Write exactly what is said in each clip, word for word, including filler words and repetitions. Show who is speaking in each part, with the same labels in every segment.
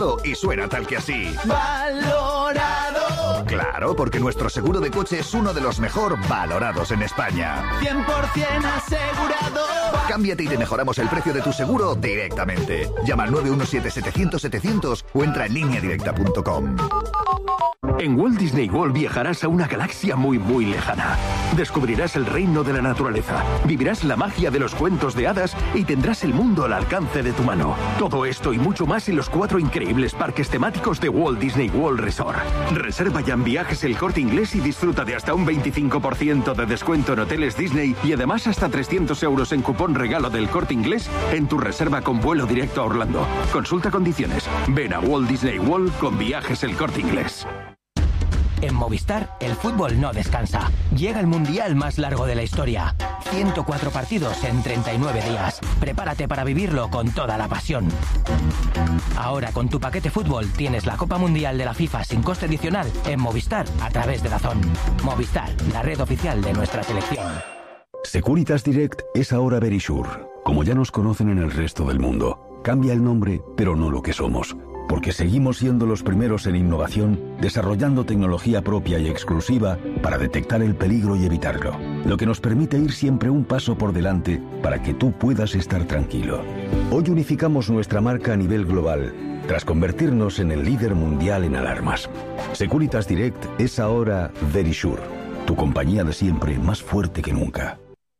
Speaker 1: valorado y suena tal que así.
Speaker 2: ¡Valorado!
Speaker 1: Claro, porque nuestro seguro de coche es uno de los mejor valorados en España.
Speaker 2: cien por ciento asegurado.
Speaker 1: Cámbiate y te mejoramos el precio de tu seguro directamente. Llama al nueve uno siete, setecientos, setecientos o entra en línea directa punto com.
Speaker 3: En Walt Disney World viajarás a una galaxia muy muy lejana. Descubrirás el reino de la naturaleza, vivirás la magia de los cuentos de hadas y tendrás el mundo al alcance de tu mano. Todo esto y mucho más en los cuatro increíbles parques temáticos de Walt Disney World Resort. Reserva ya en Viajes El Corte Inglés y disfruta de hasta un veinticinco por ciento de descuento en hoteles Disney y además hasta trescientos euros en cupón regalo del Corte Inglés en tu reserva con vuelo directo a Orlando. Consulta condiciones. Ven a Walt Disney World con Viajes El Corte Inglés.
Speaker 4: En Movistar, el fútbol no descansa. Llega el mundial más largo de la historia. ciento cuatro partidos en treinta y nueve días. Prepárate para vivirlo con toda la pasión. Ahora, con tu paquete fútbol, tienes la Copa Mundial de la FIFA sin coste adicional en Movistar a través de DAZN. Movistar, la red oficial de nuestra selección.
Speaker 5: Securitas Direct es ahora Verisure, como ya nos conocen en el resto del mundo. Cambia el nombre, pero no lo que somos. Porque seguimos siendo los primeros en innovación, desarrollando tecnología propia y exclusiva para detectar el peligro y evitarlo. Lo que nos permite ir siempre un paso por delante para que tú puedas estar tranquilo. Hoy unificamos nuestra marca a nivel global, tras convertirnos en el líder mundial en alarmas. Securitas Direct es ahora Verisure, tu compañía de siempre más fuerte que nunca.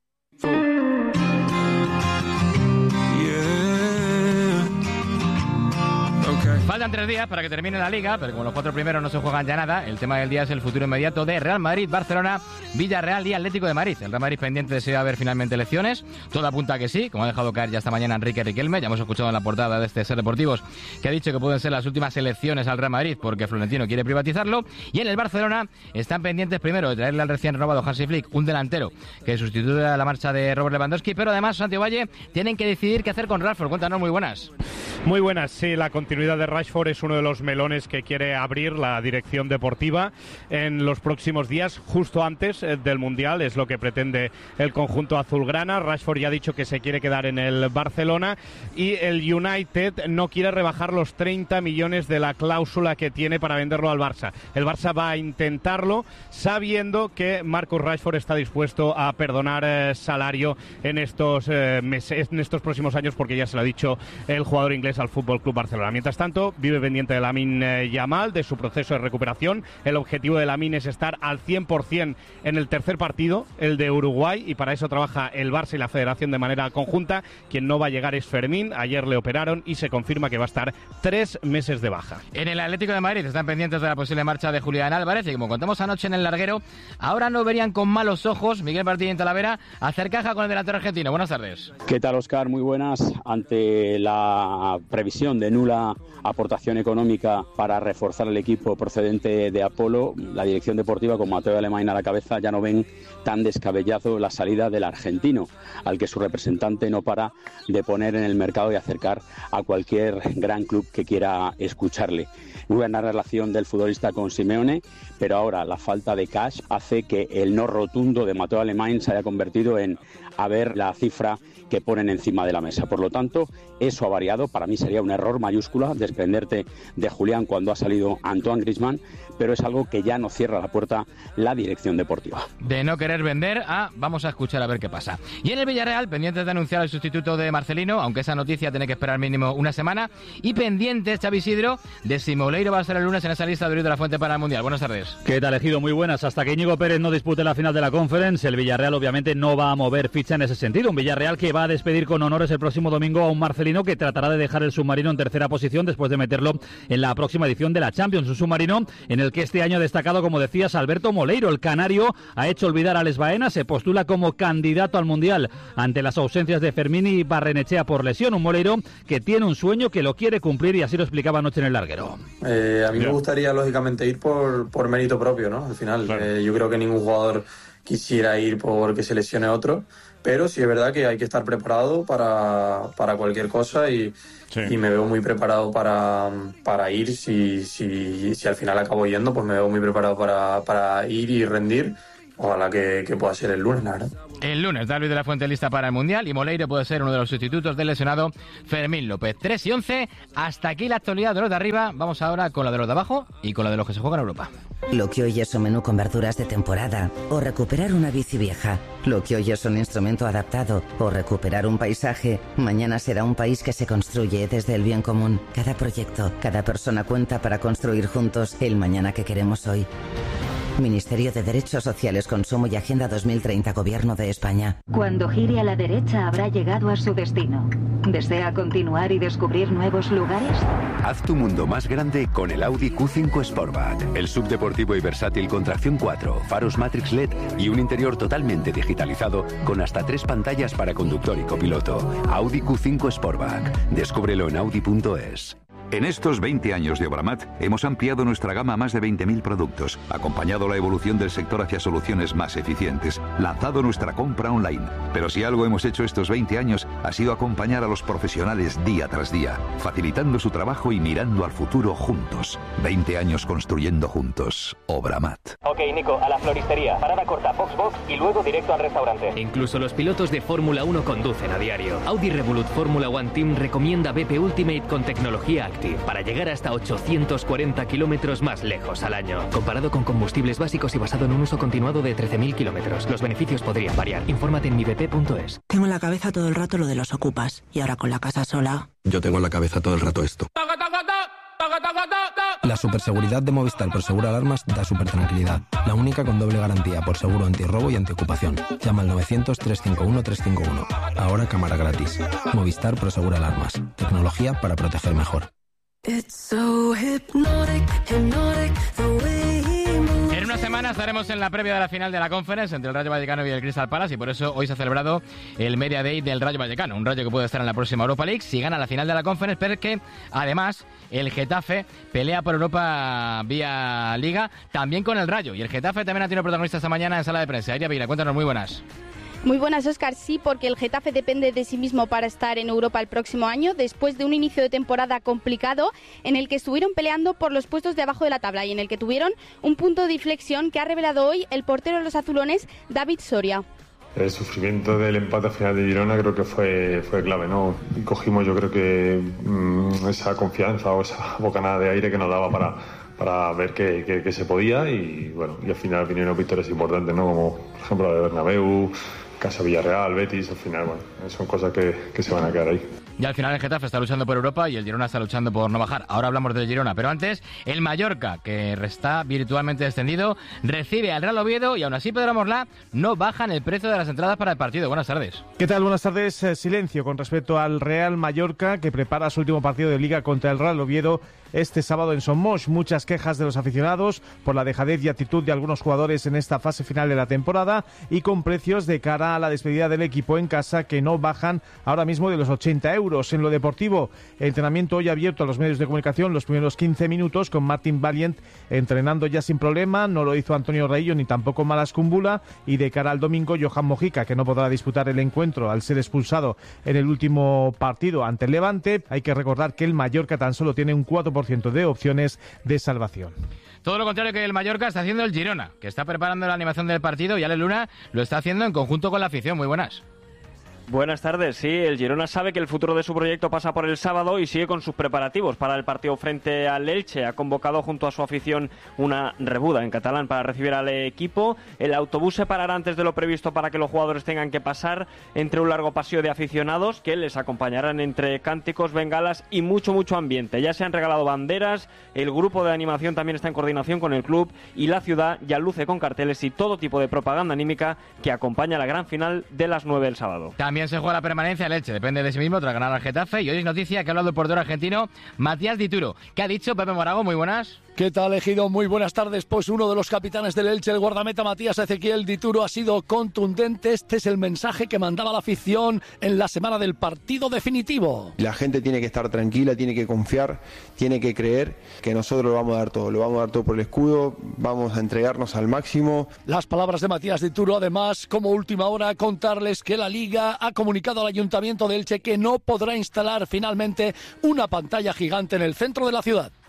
Speaker 6: Faltan tres días para que termine la Liga, pero como los cuatro primeros no se juegan ya nada, el tema del día es el futuro inmediato de Real Madrid, Barcelona, Villarreal y Atlético de Madrid. El Real Madrid pendiente de si va a haber finalmente elecciones. Todo apunta a que sí, como ha dejado caer ya esta mañana Enrique Riquelme. Ya hemos escuchado en la portada de este Ser Deportivos que ha dicho que pueden ser las últimas elecciones al Real Madrid porque Florentino quiere privatizarlo. Y en el Barcelona están pendientes primero de traerle al recién renovado Hansi Flick un delantero que sustituye a la marcha de Robert Lewandowski, pero además Santiago Valle tienen que decidir qué hacer con Rashford. Cuéntanos, muy buenas.
Speaker 7: Muy buenas, sí, la continuidad de Rashford es uno de los melones que quiere abrir la dirección deportiva en los próximos días, justo antes del Mundial, es lo que pretende el conjunto azulgrana. Rashford ya ha dicho que se quiere quedar en el Barcelona y el United no quiere rebajar los treinta millones de la cláusula que tiene para venderlo al Barça. El Barça va a intentarlo sabiendo que Marcus Rashford está dispuesto a perdonar eh, salario en estos eh, meses, en estos próximos años, porque ya se lo ha dicho el jugador inglés al Fútbol Club Barcelona. Mientras tanto, vive pendiente de Lamine Yamal, de su proceso de recuperación. El objetivo de Lamine es estar al cien por ciento en el tercer partido, el de Uruguay, y para eso trabaja el Barça y la Federación de manera conjunta. Quien no va a llegar es Fermín. Ayer le operaron y se confirma que va a estar tres meses de baja.
Speaker 6: En el Atlético de Madrid están pendientes de la posible marcha de Julián Álvarez y como contamos anoche en el larguero, ahora no verían con malos ojos Miguel Martínez Talavera hacer caja con el delantero argentino. Buenas tardes.
Speaker 8: ¿Qué tal, Óscar? Muy buenas. Ante la previsión de nula aportación económica para reforzar el equipo procedente de Apolo, la dirección deportiva con Mateo Alemán a la cabeza ya no ven tan descabellado la salida del argentino, al que su representante no para de poner en el mercado y acercar a cualquier gran club que quiera escucharle. Muy buena relación del futbolista con Simeone, pero ahora la falta de cash hace que el no rotundo de Mateo Alemán se haya convertido en a ver la cifra que ponen encima de la mesa. Por lo tanto, eso ha variado. Para mí sería un error mayúscula desprenderte de Julián cuando ha salido Antoine Griezmann, pero es algo que ya no cierra la puerta la dirección deportiva.
Speaker 6: De no querer vender a vamos a escuchar a ver qué pasa. Y en el Villarreal, pendientes de anunciar el sustituto de Marcelino, aunque esa noticia tiene que esperar mínimo una semana, y pendientes, Xavi Isidro, de si Moleiro va a ser el lunes en esa lista de Luis de la Fuente para el Mundial. Buenas tardes.
Speaker 9: ¿Qué tal, Ejido? Muy buenas. Hasta que Íñigo Pérez no dispute la final de la Conference, el Villarreal obviamente no va a mover ficha en ese sentido. Un Villarreal que va a despedir con honores el próximo domingo a un Marcelino que tratará de dejar el submarino en tercera posición después de meterlo en la próxima edición de la Champions. Un submarino en el que este año ha destacado, como decías, Alberto Moleiro. El canario ha hecho olvidar a Alex Baena, se postula como candidato al Mundial ante las ausencias de Fermín y Barrenechea por lesión. Un Moleiro que tiene un sueño, que lo quiere cumplir y así lo explicaba anoche en el larguero.
Speaker 10: Eh, a mí me gustaría, lógicamente, ir por, por mérito propio, ¿no? Al final, claro. eh, yo creo que ningún jugador quisiera ir porque se lesione otro, pero sí es verdad que hay que estar preparado para, para cualquier cosa y, sí. y me veo muy preparado para, para ir. Si, si, si al final acabo yendo, pues me veo muy preparado para, para ir y rendir ojalá que, que pueda ser el lunes, la verdad.
Speaker 6: El lunes, David de la Fuente lista para el Mundial y Moleiro puede ser uno de los sustitutos del lesionado Fermín López. tres y once, hasta aquí la actualidad de los de arriba. Vamos ahora con la de los de abajo y con la de los que se juegan en Europa.
Speaker 11: Lo que hoy es un menú con verduras de temporada o recuperar una bici vieja. Lo que hoy es un instrumento adaptado o recuperar un paisaje, mañana será un país que se construye desde el bien común. Cada proyecto, cada persona cuenta para construir juntos el mañana que queremos hoy. Ministerio de Derechos Sociales, Consumo y Agenda dos mil treinta, Gobierno de España.
Speaker 12: Cuando gire a la derecha habrá llegado a su destino. ¿Desea continuar y descubrir nuevos lugares?
Speaker 13: Haz tu mundo más grande con el Audi Q cinco Sportback. El subdeportivo y versátil con tracción cuatro, faros Matrix L E D y un interior totalmente digitalizado con hasta tres pantallas para conductor y copiloto. Audi Q cinco Sportback. Descúbrelo en audi punto es.
Speaker 14: En estos veinte años de Obramat hemos ampliado nuestra gama a más de veinte mil productos, acompañado la evolución del sector hacia soluciones más eficientes, lanzado nuestra compra online. Pero si algo hemos hecho estos veinte años ha sido acompañar a los profesionales día tras día, facilitando su trabajo y mirando al futuro juntos. veinte años construyendo juntos. Obramat.
Speaker 15: Ok, Nico, a la floristería. Parada corta, Foxbox y luego directo al restaurante.
Speaker 16: Incluso los pilotos de Fórmula uno conducen a diario. Audi Revolut Fórmula One Team recomienda B P Ultimate con tecnología Active para llegar hasta ochocientos cuarenta kilómetros más lejos al año. Comparado con combustibles básicos y basado en un uso continuado de trece mil kilómetros, los beneficios podrían variar. Infórmate en mi b p punto es.
Speaker 17: Tengo en la cabeza todo el rato lo de los ocupas. Y ahora con la casa sola...
Speaker 18: Yo tengo en la cabeza todo el rato esto.
Speaker 19: La superseguridad de Movistar por Seguro Alarmas da super tranquilidad. La única con doble garantía por seguro antirrobo y antiocupación. Llama al novecientos, trescientos cincuenta y uno, trescientos cincuenta y uno. Ahora cámara gratis. Movistar por Seguro Alarmas. Tecnología para proteger mejor.
Speaker 6: En una semana estaremos en la previa de la final de la Conference entre el Rayo Vallecano y el Crystal Palace y por eso hoy se ha celebrado el Media Day del Rayo Vallecano, un Rayo que puede estar en la próxima Europa League si gana la final de la Conference, pero que además el Getafe pelea por Europa vía Liga también con el Rayo y el Getafe también ha tenido protagonista esta mañana en sala de prensa. Iria Vila, cuéntanos, muy buenas.
Speaker 20: Muy buenas, Óscar. Sí, porque el Getafe depende de sí mismo para estar en Europa el próximo año, después de un inicio de temporada complicado en el que estuvieron peleando por los puestos de abajo de la tabla y en el que tuvieron un punto de inflexión que ha revelado hoy el portero de los azulones, David Soria.
Speaker 21: El sufrimiento del empate final de Girona creo que fue, fue clave, ¿no? Y cogimos, yo creo que mmm, esa confianza o esa bocanada de aire que nos daba para... para ver que, que, que se podía y bueno, y al final vinieron victorias importantes, ¿no? Como por ejemplo la de Bernabéu, Casa Villarreal, Betis, al final, bueno, son cosas que, que se van a quedar ahí.
Speaker 6: Y al final el Getafe está luchando por Europa y el Girona está luchando por no bajar. Ahora hablamos del Girona, pero antes el Mallorca, que está virtualmente descendido, recibe al Real Oviedo y aún así Pedro Morlá no bajan el precio de las entradas para el partido. Buenas tardes.
Speaker 22: ¿Qué tal? Buenas tardes. Eh, silencio con respecto al Real Mallorca, que prepara su último partido de Liga contra el Real Oviedo este sábado en Somos. Muchas quejas de los aficionados por la dejadez y actitud de algunos jugadores en esta fase final de la temporada y con precios de cara a la despedida del equipo en casa que no bajan ahora mismo de los ochenta euros. En lo deportivo, el entrenamiento hoy abierto a los medios de comunicación los primeros quince minutos con Martin Valiant entrenando ya sin problema. No lo hizo Antonio Reillo ni tampoco Malas Kumbula, y de cara al domingo Johan Mojica, que no podrá disputar el encuentro al ser expulsado en el último partido ante el Levante. Hay que recordar que el Mallorca tan solo tiene un cuatro por ciento de opciones de salvación.
Speaker 6: Todo lo contrario que el Mallorca está haciendo el Girona, que está preparando la animación del partido y Ale Luna lo está haciendo en conjunto con la afición. Muy buenas.
Speaker 23: Buenas tardes, sí, el Girona sabe que el futuro de su proyecto pasa por el sábado y sigue con sus preparativos para el partido frente al Elche. Ha convocado junto a su afición una rebuda en catalán para recibir al equipo. El autobús se parará antes de lo previsto para que los jugadores tengan que pasar entre un largo pasillo de aficionados que les acompañarán entre cánticos, bengalas y mucho, mucho ambiente. Ya se han regalado banderas, el grupo de animación también está en coordinación con el club y la ciudad ya luce con carteles y todo tipo de propaganda anímica que acompaña la gran final de las nueve del sábado.
Speaker 6: También se juega la permanencia el Elche, depende de sí mismo tras ganar al Getafe. Y hoy es noticia que ha hablado el portero argentino Matías Dituro. ¿Qué ha dicho Pepe Morago? Muy buenas.
Speaker 24: ¿Qué tal, Ejido? Muy buenas tardes. Pues uno de los capitanes del Elche, el guardameta Matías Ezequiel Dituro, ha sido contundente. Este es el mensaje que mandaba la afición en la semana del partido definitivo.
Speaker 25: La gente tiene que estar tranquila, tiene que confiar, tiene que creer que nosotros lo vamos a dar todo. Lo vamos a dar todo por el escudo, vamos a entregarnos al máximo.
Speaker 24: Las palabras de Matías Dituro, además, como última hora, contarles que la Liga ha comunicado al Ayuntamiento de Elche que no podrá instalar finalmente una pantalla gigante en el centro de la ciudad.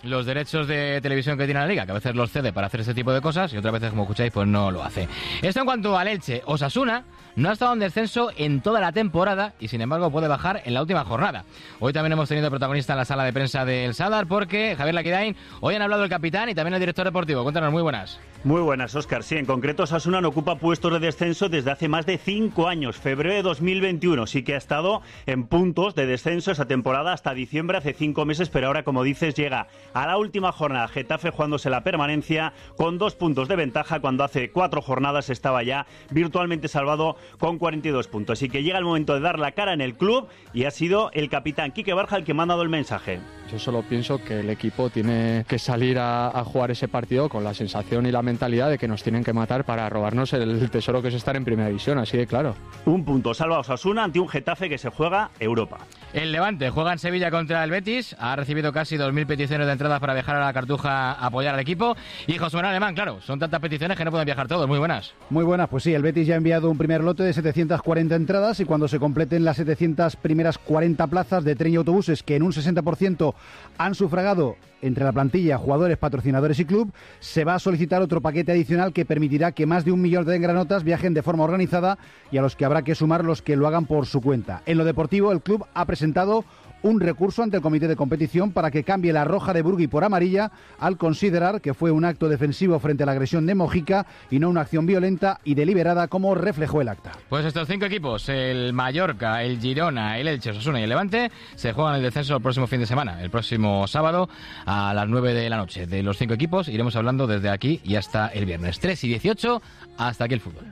Speaker 6: los derechos de televisión que tiene la Liga, que a veces los cede para hacer ese tipo de cosas y otras veces, como escucháis, pues no lo hace. Esto en cuanto al Elche. Osasuna no ha estado en descenso en toda la temporada y, sin embargo, puede bajar en la última jornada. Hoy también hemos tenido protagonista en la sala de prensa del Sadar porque, Javier Laquidain, hoy han hablado el capitán y también el director deportivo. Cuéntanos, muy buenas.
Speaker 1: Muy buenas, Óscar. Sí, en concreto, Osasuna no ocupa puestos de descenso desde hace más de cinco años, febrero de dos mil veintiuno. Sí que ha estado en puntos de descenso esa temporada hasta diciembre, hace cinco meses, pero ahora, como dices, llega a la última jornada. Getafe jugándose la permanencia con dos puntos de ventaja cuando hace cuatro jornadas estaba ya virtualmente salvado con cuarenta y dos puntos. Así que llega el momento de dar la cara en el club y ha sido el capitán Quique Barja el que me ha dado el mensaje.
Speaker 2: Yo solo pienso que el equipo tiene que salir a, a jugar ese partido con la sensación y la mentalidad de que nos tienen que matar para robarnos el tesoro que es estar en primera división, así de claro.
Speaker 1: Un punto salva a Osasuna ante un Getafe que se juega Europa.
Speaker 6: El Levante juega en Sevilla contra el Betis, ha recibido casi dos mil peticiones de entradas para viajar a la Cartuja a apoyar al equipo. Y José Manuel Alemán, claro, son tantas peticiones que no pueden viajar todos. Muy buenas.
Speaker 3: Muy buenas, pues sí, el Betis ya ha enviado un primer lote de setecientas cuarenta entradas y cuando se completen las setecientas primeras cuarenta plazas de tren y autobuses que en un sesenta por ciento han sufragado entre la plantilla, jugadores, patrocinadores y club, se va a solicitar otro paquete adicional que permitirá que más de un millón de engranotas viajen de forma organizada y a los que habrá que sumar los que lo hagan por su cuenta. En lo deportivo, el club ha presentado un recurso ante el comité de competición para que cambie la roja de Burgui por amarilla al considerar que fue un acto defensivo frente a la agresión de Mojica y no una acción violenta y deliberada como reflejó el acta.
Speaker 6: Pues estos cinco equipos, el Mallorca, el Girona, el Elche, Osasuna y el Levante, se juegan el descenso el próximo fin de semana, el próximo sábado a las nueve de la noche. De los cinco equipos iremos hablando desde aquí y hasta el viernes. tres y dieciocho, hasta aquí el fútbol.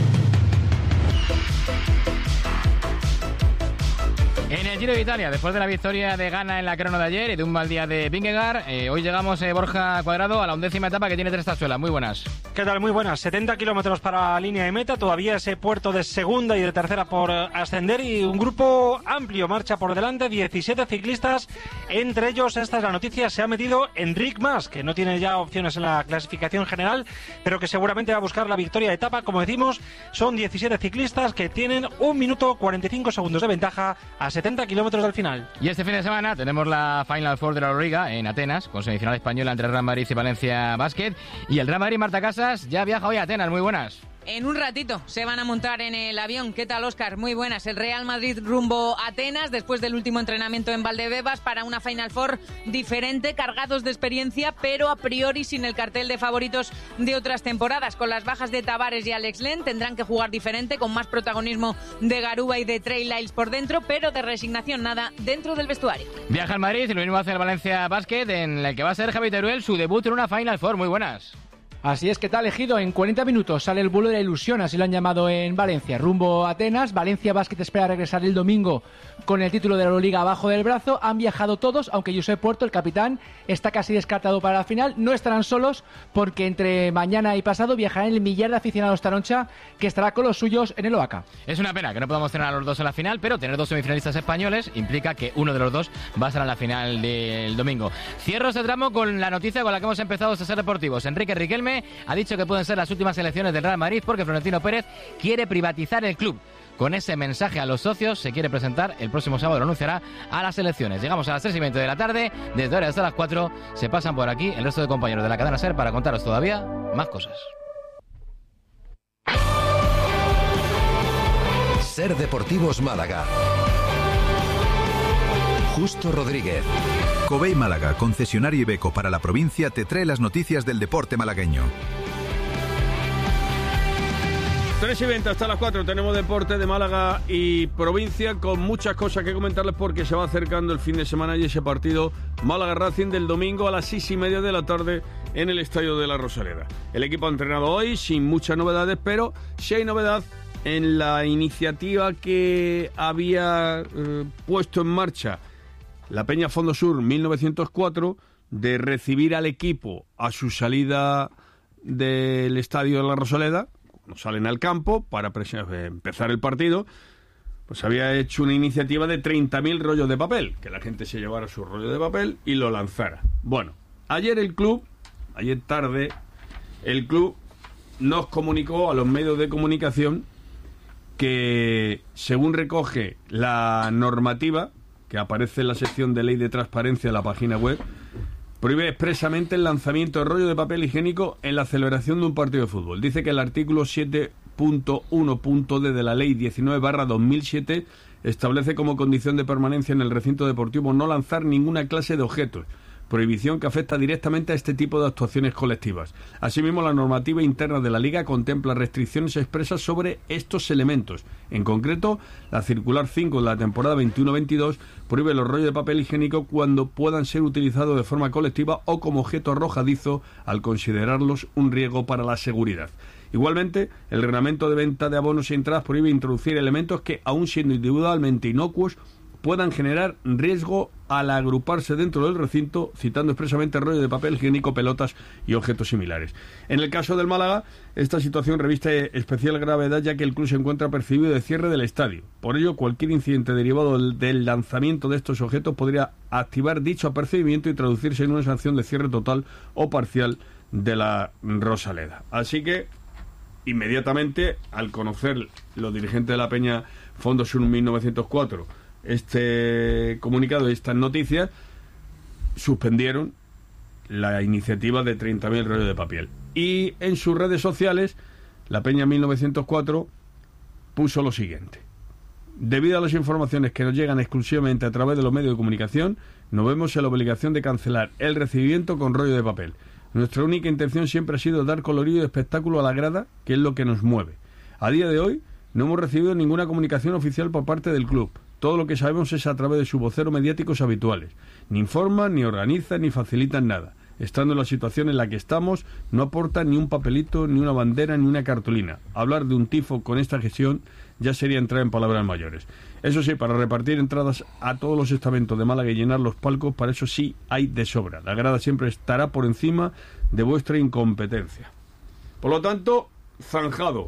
Speaker 6: En el Giro de Italia, después de la victoria de Ganna en la crono de ayer y de un mal día de Vingegaard, eh, hoy llegamos, eh, Borja Cuadrado, a la undécima etapa que tiene tres tazuelas. Muy buenas.
Speaker 4: ¿Qué tal? Muy buenas. setenta kilómetros para la línea de meta, todavía ese puerto de segunda y de tercera por ascender y un grupo amplio marcha por delante, diecisiete ciclistas, entre ellos, esta es la noticia, se ha metido Enric Mas, que no tiene ya opciones en la clasificación general, pero que seguramente va a buscar la victoria de etapa. Como decimos, son diecisiete ciclistas que tienen un minuto cuarenta y cinco segundos de ventaja a setenta kilómetros del final.
Speaker 6: Y este fin de semana tenemos la Final Four de la Euroliga en Atenas, con semifinal española entre Real Madrid y Valencia Basket. Y el Real Madrid, Marta Casas, ya viaja hoy a Atenas. Muy buenas.
Speaker 5: En un ratito se van a montar en el avión. ¿Qué tal, Óscar? Muy buenas. El Real Madrid rumbo a Atenas después del último entrenamiento en Valdebebas para una Final Four diferente, cargados de experiencia, pero a priori sin el cartel de favoritos de otras temporadas. Con las bajas de Tavares y Alex Len tendrán que jugar diferente, con más protagonismo de Garuba y de Trey Lyles por dentro, pero de resignación nada dentro del vestuario.
Speaker 6: Viaja al Madrid y lo mismo hace el Valencia Basket, en el que va a ser Javi Teruel su debut en una Final Four. Muy buenas.
Speaker 26: Así es, que tal, Ejido. En cuarenta minutos sale el vuelo de la ilusión, así lo han llamado en Valencia. Rumbo a Atenas, Valencia Basket espera regresar el domingo con el título de la Euroliga abajo del brazo. Han viajado todos, aunque Josep Puerto, el capitán, está casi descartado para la final. No estarán solos porque entre mañana y pasado viajarán el millar de aficionados Taroncha, que estará con los suyos en el Oaca.
Speaker 6: Es una pena que no podamos tener a los dos en la final, pero tener dos semifinalistas españoles implica que uno de los dos va a estar en la final del domingo. Cierro este tramo con la noticia con la que hemos empezado a ser deportivos. Enrique Riquelme ha dicho que pueden ser las últimas elecciones del Real Madrid porque Florentino Pérez quiere privatizar el club. Con ese mensaje a los socios se quiere presentar el próximo sábado, lo anunciará a las elecciones. Llegamos a las tres y veinte de la tarde, desde ahora hasta las cuatro se pasan por aquí el resto de compañeros de la cadena SER para contaros todavía más cosas.
Speaker 27: SER Deportivos Málaga. Justo Rodríguez.
Speaker 14: Covey Málaga, concesionario Iveco para la provincia, te trae las noticias del deporte malagueño.
Speaker 28: tres y veinte hasta las cuatro tenemos deporte de Málaga y provincia con muchas cosas que comentarles porque se va acercando el fin de semana y ese partido Málaga Racing del domingo a las seis y media de la tarde en el Estadio de la Rosaleda. El equipo ha entrenado hoy sin muchas novedades, pero sí hay novedad en la iniciativa que había eh, puesto en marcha la Peña Fondo Sur mil novecientos cuatro de recibir al equipo a su salida del Estadio de la Rosaleda, cuando salen al campo para empezar el partido. Pues había hecho una iniciativa de treinta mil rollos de papel, que la gente se llevara su rollo de papel y lo lanzara. Bueno, ayer el club, ayer tarde, el club nos comunicó a los medios de comunicación que, según recoge la normativa que aparece en la sección de ley de transparencia de la página web, prohíbe expresamente el lanzamiento de rollo de papel higiénico en la celebración de un partido de fútbol. Dice que el artículo siete punto uno punto d de la Ley diecinueve barra dos mil siete establece como condición de permanencia en el recinto deportivo no lanzar ninguna clase de objetos, prohibición que afecta directamente a este tipo de actuaciones colectivas. Asimismo, la normativa interna de la Liga contempla restricciones expresas sobre estos elementos. En concreto, la circular cinco de la temporada veintiuno veintidós prohíbe los rollos de papel higiénico cuando puedan ser utilizados de forma colectiva o como objeto arrojadizo al considerarlos un riesgo para la seguridad. Igualmente, el reglamento de venta de abonos y entradas prohíbe introducir elementos que, aun siendo individualmente inocuos, puedan generar riesgo al agruparse dentro del recinto, citando expresamente rollo de papel higiénico, pelotas y objetos similares. En el caso del Málaga, esta situación reviste especial gravedad ya que el club se encuentra percibido de cierre del estadio. Por ello, cualquier incidente derivado del, del lanzamiento de estos objetos podría activar dicho apercibimiento y traducirse en una sanción de cierre total o parcial de la Rosaleda. Así que, inmediatamente, al conocer los dirigentes de la Peña Fondo Sur mil novecientos cuatro este comunicado y estas noticias, suspendieron la iniciativa de treinta mil rollos de papel. Y en sus redes sociales, la Peña mil novecientos cuatro puso lo siguiente: debido a las informaciones que nos llegan exclusivamente a través de los medios de comunicación, nos vemos en la obligación de cancelar el recibimiento con rollo de papel. Nuestra única intención siempre ha sido dar colorido y espectáculo a la grada, que es lo que nos mueve. A día de hoy no hemos recibido ninguna comunicación oficial por parte del club. Todo lo que sabemos es a través de sus voceros mediáticos habituales. Ni informan, ni organizan, ni facilitan nada. Estando en la situación en la que estamos, no aportan ni un papelito, ni una bandera, ni una cartulina. Hablar de un tifo con esta gestión ya sería entrar en palabras mayores. Eso sí, para repartir entradas a todos los estamentos de Málaga y llenar los palcos, para eso sí hay de sobra. La grada siempre estará por encima de vuestra incompetencia. Por lo tanto, zanjado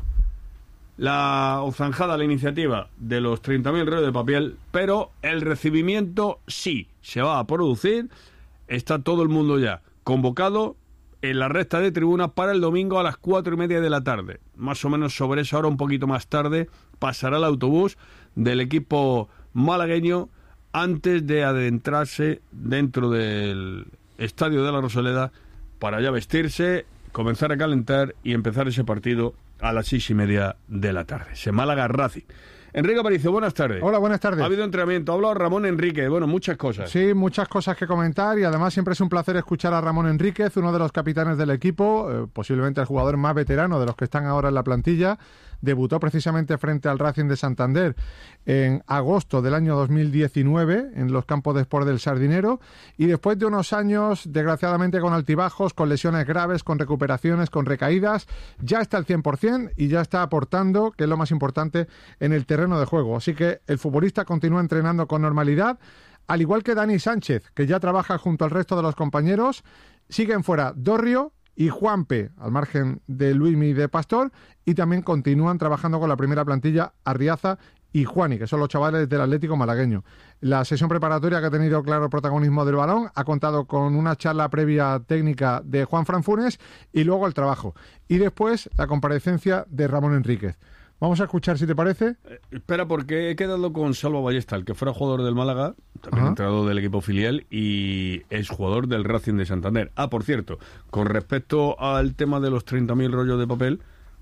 Speaker 28: la o zanjada la iniciativa de los treinta mil rollos de papel, pero el recibimiento sí se va a producir. Está todo el mundo ya convocado en la recta de tribuna para el domingo a las cuatro y media de la tarde. Más o menos sobre esa hora, un poquito más tarde, pasará el autobús del equipo malagueño antes de adentrarse dentro del estadio de la Rosaleda para ya vestirse, comenzar a calentar y empezar ese partido a las seis y media de la tarde. Se Málaga Racing. Enrique Aparicio, buenas tardes.
Speaker 7: Hola, buenas tardes.
Speaker 28: Ha habido entrenamiento, ha hablado Ramón Enríquez, bueno, muchas cosas.
Speaker 7: Sí, muchas cosas que comentar y además siempre es un placer escuchar a Ramón Enríquez, uno de los capitanes del equipo, eh, posiblemente el jugador más veterano de los que están ahora en la plantilla. Debutó precisamente frente al Racing de Santander en agosto del año dos mil diecinueve en los campos de Sport del Sardinero y después de unos años, desgraciadamente, con altibajos, con lesiones graves, con recuperaciones, con recaídas, ya está al cien por ciento y ya está aportando, que es lo más importante, en el terreno de juego. Así que el futbolista continúa entrenando con normalidad, al igual que Dani Sánchez, que ya trabaja junto al resto de los compañeros. Siguen fuera Dorrio y Juanpe, al margen de Luismi y de Pastor, y también continúan trabajando con la primera plantilla Arriaza y Juani, que son los chavales del Atlético malagueño. La sesión preparatoria, que ha tenido claro protagonismo del balón, ha contado con una charla previa técnica de Juan Fran Funes y luego el trabajo. Y después la comparecencia de Ramón Enríquez. Vamos a escuchar, si te parece.
Speaker 28: Eh, espera, porque he quedado con Salva Ballesta, el que fuera jugador del Málaga, también entrenador del equipo filial y es jugador del Racing de Santander. Ah, por cierto, con respecto al tema de los treinta mil rollos de papel,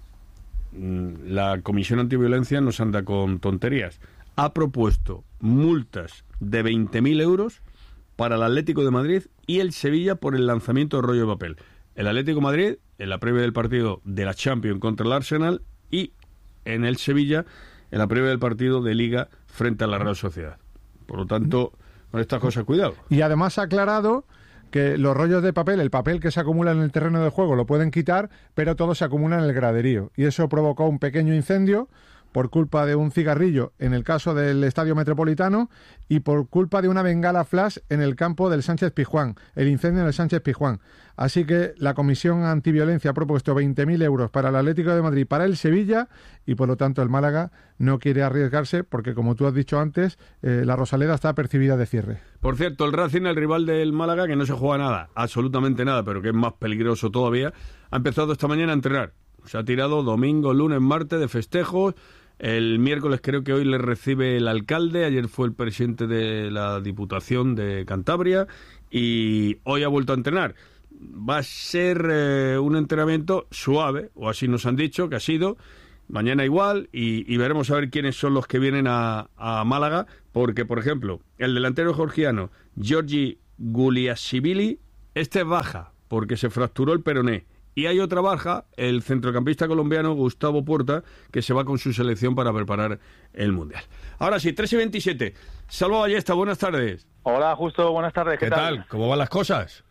Speaker 28: la Comisión Antiviolencia no se anda con tonterías. Ha propuesto multas de veinte mil euros para el Atlético de Madrid y el Sevilla por el lanzamiento de rollo de papel. El Atlético de Madrid, en la previa del partido de la Champions contra el Arsenal, y en el Sevilla, en la previa del partido de Liga frente a la Real Sociedad. Por lo tanto, con estas cosas, cuidado.
Speaker 7: Y además ha aclarado que los rollos de papel, el papel que se acumula en el terreno de juego, lo pueden quitar, pero todo se acumula en el graderío. Y eso provocó un pequeño incendio por culpa de un cigarrillo en el caso del Estadio Metropolitano y por culpa de una bengala flash en el campo del Sánchez Pizjuán, el incendio en el Sánchez Pizjuán. Así que la Comisión Antiviolencia ha propuesto veinte mil euros para el Atlético de Madrid, para el Sevilla, y por lo tanto el Málaga no quiere arriesgarse porque, como tú has dicho antes, eh, la Rosaleda está apercibida de cierre.
Speaker 28: Por cierto, el Racing, el rival del Málaga, que no se juega nada, absolutamente nada, pero que es más peligroso todavía, ha empezado esta mañana a entrenar. Se ha tirado domingo, lunes, martes de festejos. El miércoles creo que hoy le recibe el alcalde, ayer fue el presidente de la Diputación de Cantabria y hoy ha vuelto a entrenar. Va a ser eh, un entrenamiento suave, o así nos han dicho que ha sido. Mañana igual, y, y veremos a ver quiénes son los que vienen a, a Málaga, porque, por ejemplo, el delantero georgiano, Giorgi Guliashvili, este es baja, porque se fracturó el peroné. Y hay otra baja, el centrocampista colombiano Gustavo Puerta, que se va con su selección para preparar el Mundial. Ahora sí, tres y veintisiete. Salva Ballesta, buenas tardes.
Speaker 8: Hola, Justo, buenas tardes. ¿Qué,
Speaker 28: ¿Qué tal? tal? ¿Cómo van las cosas?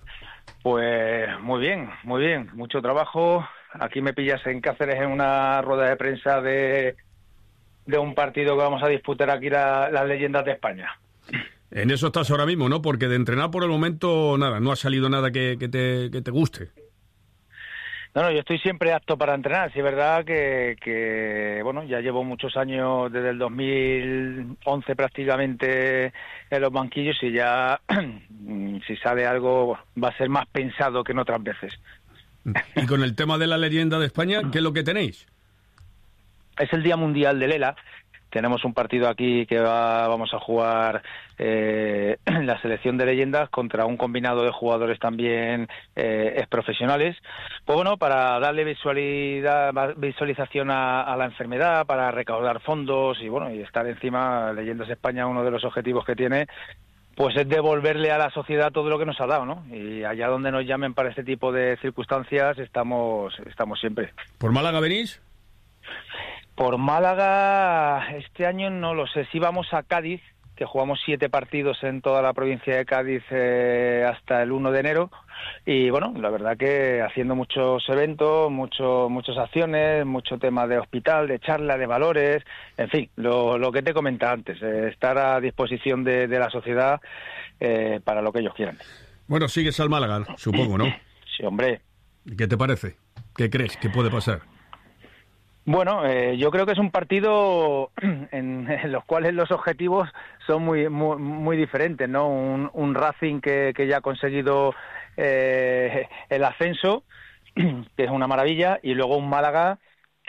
Speaker 8: Pues muy bien, muy bien. Mucho trabajo. Aquí me pillas en Cáceres en una rueda de prensa de, de un partido que vamos a disputar aquí, la, las leyendas de España.
Speaker 28: En eso estás ahora mismo, ¿no? Porque de entrenar por el momento, nada, no ha salido nada que, que, te, que te guste.
Speaker 8: No, no, yo estoy siempre apto para entrenar. Sí, es verdad que, que, bueno, ya llevo muchos años, desde el dos mil once prácticamente en los banquillos, y ya si sale algo va a ser más pensado que en otras veces.
Speaker 28: Y con el tema de la leyenda de España, ¿qué es lo que tenéis?
Speaker 8: Es el Día Mundial del ELA. Tenemos un partido aquí que va, vamos a jugar eh, la selección de leyendas contra un combinado de jugadores también eh, ex profesionales. Pues bueno, para darle visualidad, visualización a, a la enfermedad, para recaudar fondos y bueno, y estar encima. Leyendas España, uno de los objetivos que tiene, pues es devolverle a la sociedad todo lo que nos ha dado, ¿no? Y allá donde nos llamen para este tipo de circunstancias, estamos, estamos siempre.
Speaker 28: ¿Por Málaga venís?
Speaker 8: Por Málaga, este año no lo sé. Sí vamos a Cádiz, que jugamos siete partidos en toda la provincia de Cádiz eh, hasta el uno de enero. Y bueno, la verdad que haciendo muchos eventos, mucho, muchas acciones, mucho tema de hospital, de charla, de valores, en fin, lo, lo que te comentaba antes, eh, estar a disposición de, de la sociedad eh, para lo que ellos quieran.
Speaker 28: Bueno, sigues al Málaga, supongo, ¿no?
Speaker 8: Sí, hombre.
Speaker 28: ¿Qué te parece? ¿Qué crees que puede pasar?
Speaker 8: Bueno, eh, yo creo que es un partido en, en los cuales los objetivos son muy muy, muy diferentes, ¿no? Un, un Racing que, que ya ha conseguido eh, el ascenso, que es una maravilla, y luego un Málaga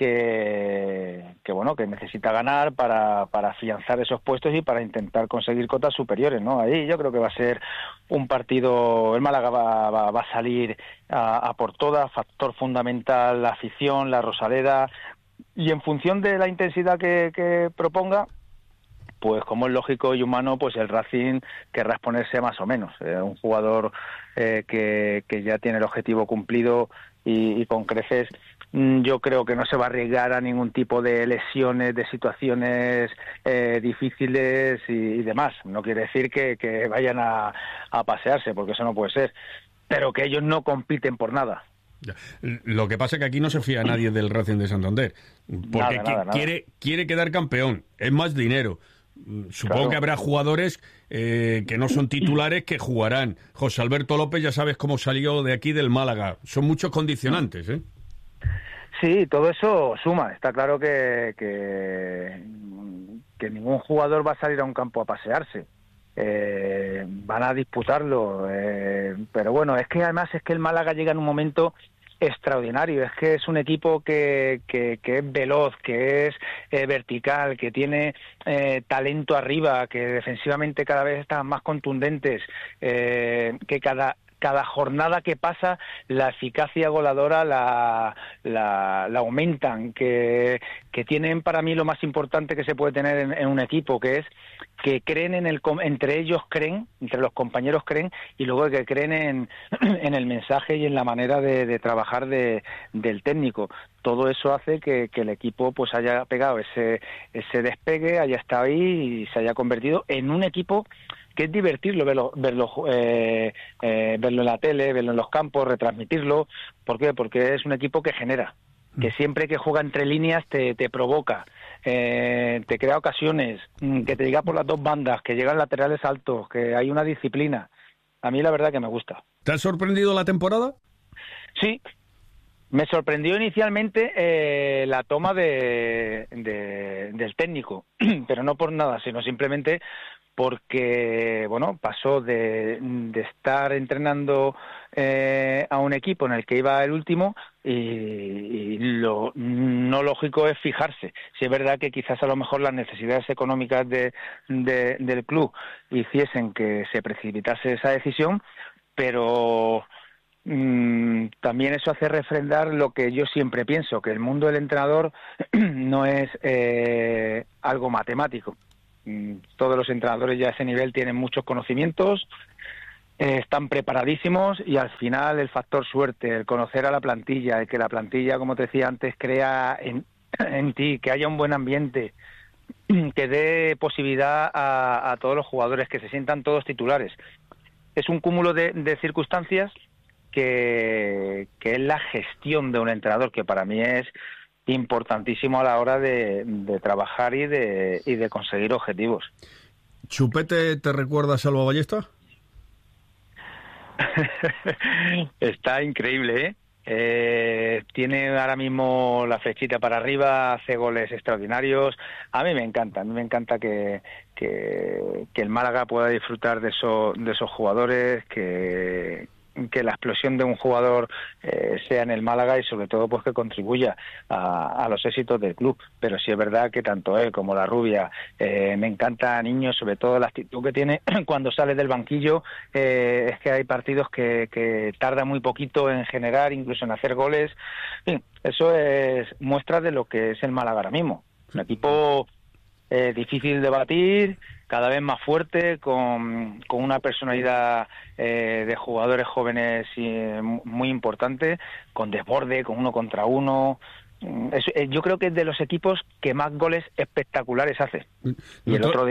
Speaker 8: que, que bueno, que necesita ganar para, para afianzar esos puestos y para intentar conseguir cotas superiores, ¿no? Ahí yo creo que va a ser un partido. El Málaga va, va, va a salir a, a por todas, factor fundamental la afición, la Rosaleda. Y en función de la intensidad que, que proponga, pues como es lógico y humano, pues el Racing querrá exponerse más o menos. Eh, un jugador eh, que, que ya tiene el objetivo cumplido y, y con creces, yo creo que no se va a arriesgar a ningún tipo de lesiones, de situaciones eh, difíciles y, y demás. No quiere decir que, que vayan a, a pasearse, porque eso no puede ser, pero que ellos no compiten por nada.
Speaker 28: Ya. Lo que pasa es que aquí no se fía a nadie del Racing de Santander, porque
Speaker 8: nada, nada,
Speaker 28: quiere, nada. quiere quedar campeón, es más dinero. Supongo claro. que habrá jugadores eh, que no son titulares que jugarán. José Alberto López, ya sabes cómo salió de aquí del Málaga. Son muchos condicionantes, ¿eh?
Speaker 8: Sí, todo eso suma. Está claro que, que, que ningún jugador va a salir a un campo a pasearse. Eh, van a disputarlo, eh, pero bueno, es que además es que el Málaga llega en un momento extraordinario. Es que es un equipo que, que, que es veloz, que es eh, vertical, que tiene eh, talento arriba, que defensivamente cada vez están más contundentes, eh, que cada cada jornada que pasa la eficacia goleadora la, la, la aumentan, que, que tienen para mí lo más importante que se puede tener en, en un equipo, que es que creen en el, entre ellos creen, entre los compañeros creen, y luego que creen en, en el mensaje y en la manera de, de trabajar de, del técnico. Todo eso hace que, que el equipo pues haya pegado ese, ese despegue, haya estado ahí y se haya convertido en un equipo que es divertirlo, verlo, verlo, eh, eh, verlo en la tele, verlo en los campos, retransmitirlo. ¿Por qué? Porque es un equipo que genera, que siempre que juega entre líneas te, te provoca, eh, te crea ocasiones, que te llega por las dos bandas, que llegan laterales altos, que hay una disciplina. A mí la verdad que me gusta.
Speaker 28: ¿Te ha sorprendido la temporada?
Speaker 8: Sí. Me sorprendió inicialmente eh, la toma de, de, del técnico, pero no por nada, sino simplemente porque, bueno, pasó de, de estar entrenando eh, a un equipo en el que iba el último y, y lo no lógico es fijarse. Si es verdad que quizás a lo mejor las necesidades económicas de, de, del club hiciesen que se precipitase esa decisión, pero mmm, también eso hace refrendar lo que yo siempre pienso, que el mundo del entrenador no es eh, algo matemático. Todos los entrenadores ya a ese nivel tienen muchos conocimientos, eh, están preparadísimos y al final el factor suerte, el conocer a la plantilla, el que la plantilla, como te decía antes, crea en, en ti, que haya un buen ambiente, que dé posibilidad a, a todos los jugadores, que se sientan todos titulares. Es un cúmulo de, de circunstancias que, que es la gestión de un entrenador, que para mí es importantísimo a la hora de, de trabajar y de, y de conseguir objetivos.
Speaker 28: ¿Chupete te recuerda a Salva Ballesta?
Speaker 8: Está increíble, ¿eh? Eh, tiene ahora mismo la flechita para arriba, hace goles extraordinarios. A mí me encanta, a mí me encanta que, que, que el Málaga pueda disfrutar de, eso, de esos jugadores, que, que la explosión de un jugador eh, sea en el Málaga y sobre todo pues que contribuya a, a los éxitos del club. Pero sí es verdad que tanto él como la rubia, eh, me encanta Niño, sobre todo la actitud que tiene cuando sale del banquillo. Eh, es que hay partidos que, que tarda muy poquito en generar, incluso en hacer goles. En fin, eso es muestra de lo que es el Málaga ahora mismo. Un equipo eh, difícil de batir, cada vez más fuerte, con, con una personalidad eh, de jugadores jóvenes eh, muy importante, con desborde, con uno contra uno. Es, eh, yo creo que es de los equipos que más goles espectaculares hace. Y el otro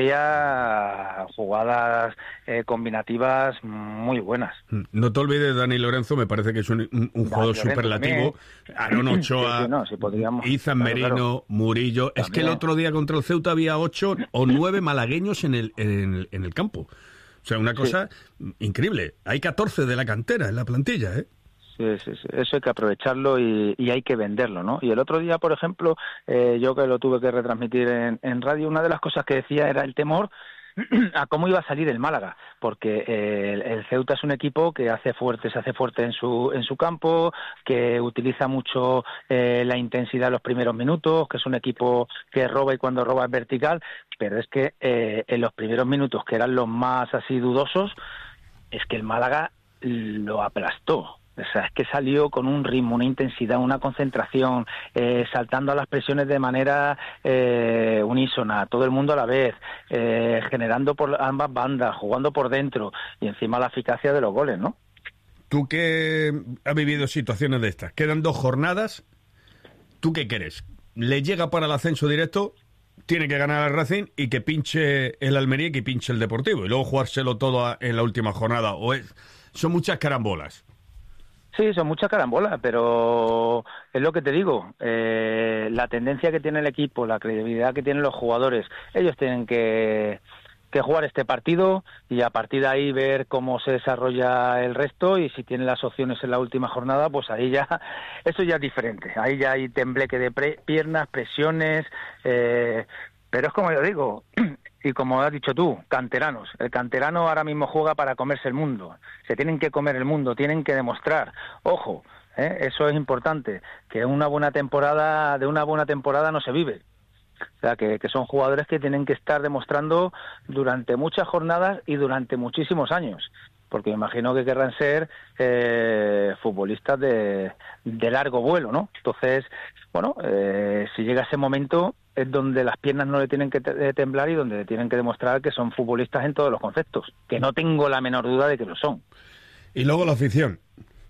Speaker 8: día jugadas eh, combinativas muy buenas.
Speaker 28: No te olvides, Dani Lorenzo, me parece que es un, un, un jugador superlativo. Aaron Ochoa, sí, sí, no, si podríamos, Izan claro, Merino, claro. Murillo. También. Es que el otro día contra el Ceuta había ocho o nueve malagueños en el, en el, en el campo. O sea, una cosa sí. increíble. Hay catorce de la cantera en la plantilla, ¿eh?
Speaker 8: Sí, sí, sí. Eso hay que aprovecharlo y, y hay que venderlo, ¿no? Y el otro día, por ejemplo, eh, yo que lo tuve que retransmitir en, en radio, una de las cosas que decía era el temor a cómo iba a salir el Málaga, porque eh, el, el Ceuta es un equipo que hace fuerte, se hace fuerte en su en su campo, que utiliza mucho eh, la intensidad en los primeros minutos, que es un equipo que roba y cuando roba es vertical, pero es que eh, en los primeros minutos, que eran los más así dudosos, es que el Málaga lo aplastó. O sea, es que salió con un ritmo, una intensidad, una concentración, eh, saltando a las presiones de manera eh, unísona, todo el mundo a la vez, eh, generando por ambas bandas, jugando por dentro y encima la eficacia de los goles, ¿no?
Speaker 28: Tú que has vivido situaciones de estas, quedan dos jornadas, ¿tú qué quieres? ¿Le llega para el ascenso directo? Tiene que ganar el Racing y que pinche el Almería y que pinche el Deportivo y luego jugárselo todo en la última jornada, o es, son muchas carambolas.
Speaker 8: Sí, son muchas carambolas, pero es lo que te digo, eh, la tendencia que tiene el equipo, la credibilidad que tienen los jugadores, ellos tienen que, que jugar este partido y a partir de ahí ver cómo se desarrolla el resto y si tienen las opciones en la última jornada, pues ahí ya, eso ya es diferente, ahí ya hay tembleque de pre- piernas, presiones, eh, pero es como yo digo, y como has dicho tú, canteranos. El canterano ahora mismo juega para comerse el mundo. Se tienen que comer el mundo, tienen que demostrar. Ojo, ¿eh? Eso es importante, que una buena temporada, de una buena temporada no se vive. O sea, que, que son jugadores que tienen que estar demostrando durante muchas jornadas y durante muchísimos años. Porque me imagino que querrán ser eh, futbolistas de, de largo vuelo, ¿no? Entonces, bueno, eh, si llega ese momento es donde las piernas no le tienen que te- temblar y donde tienen que demostrar que son futbolistas en todos los conceptos, que no tengo la menor duda de que lo son.
Speaker 28: Y luego la afición.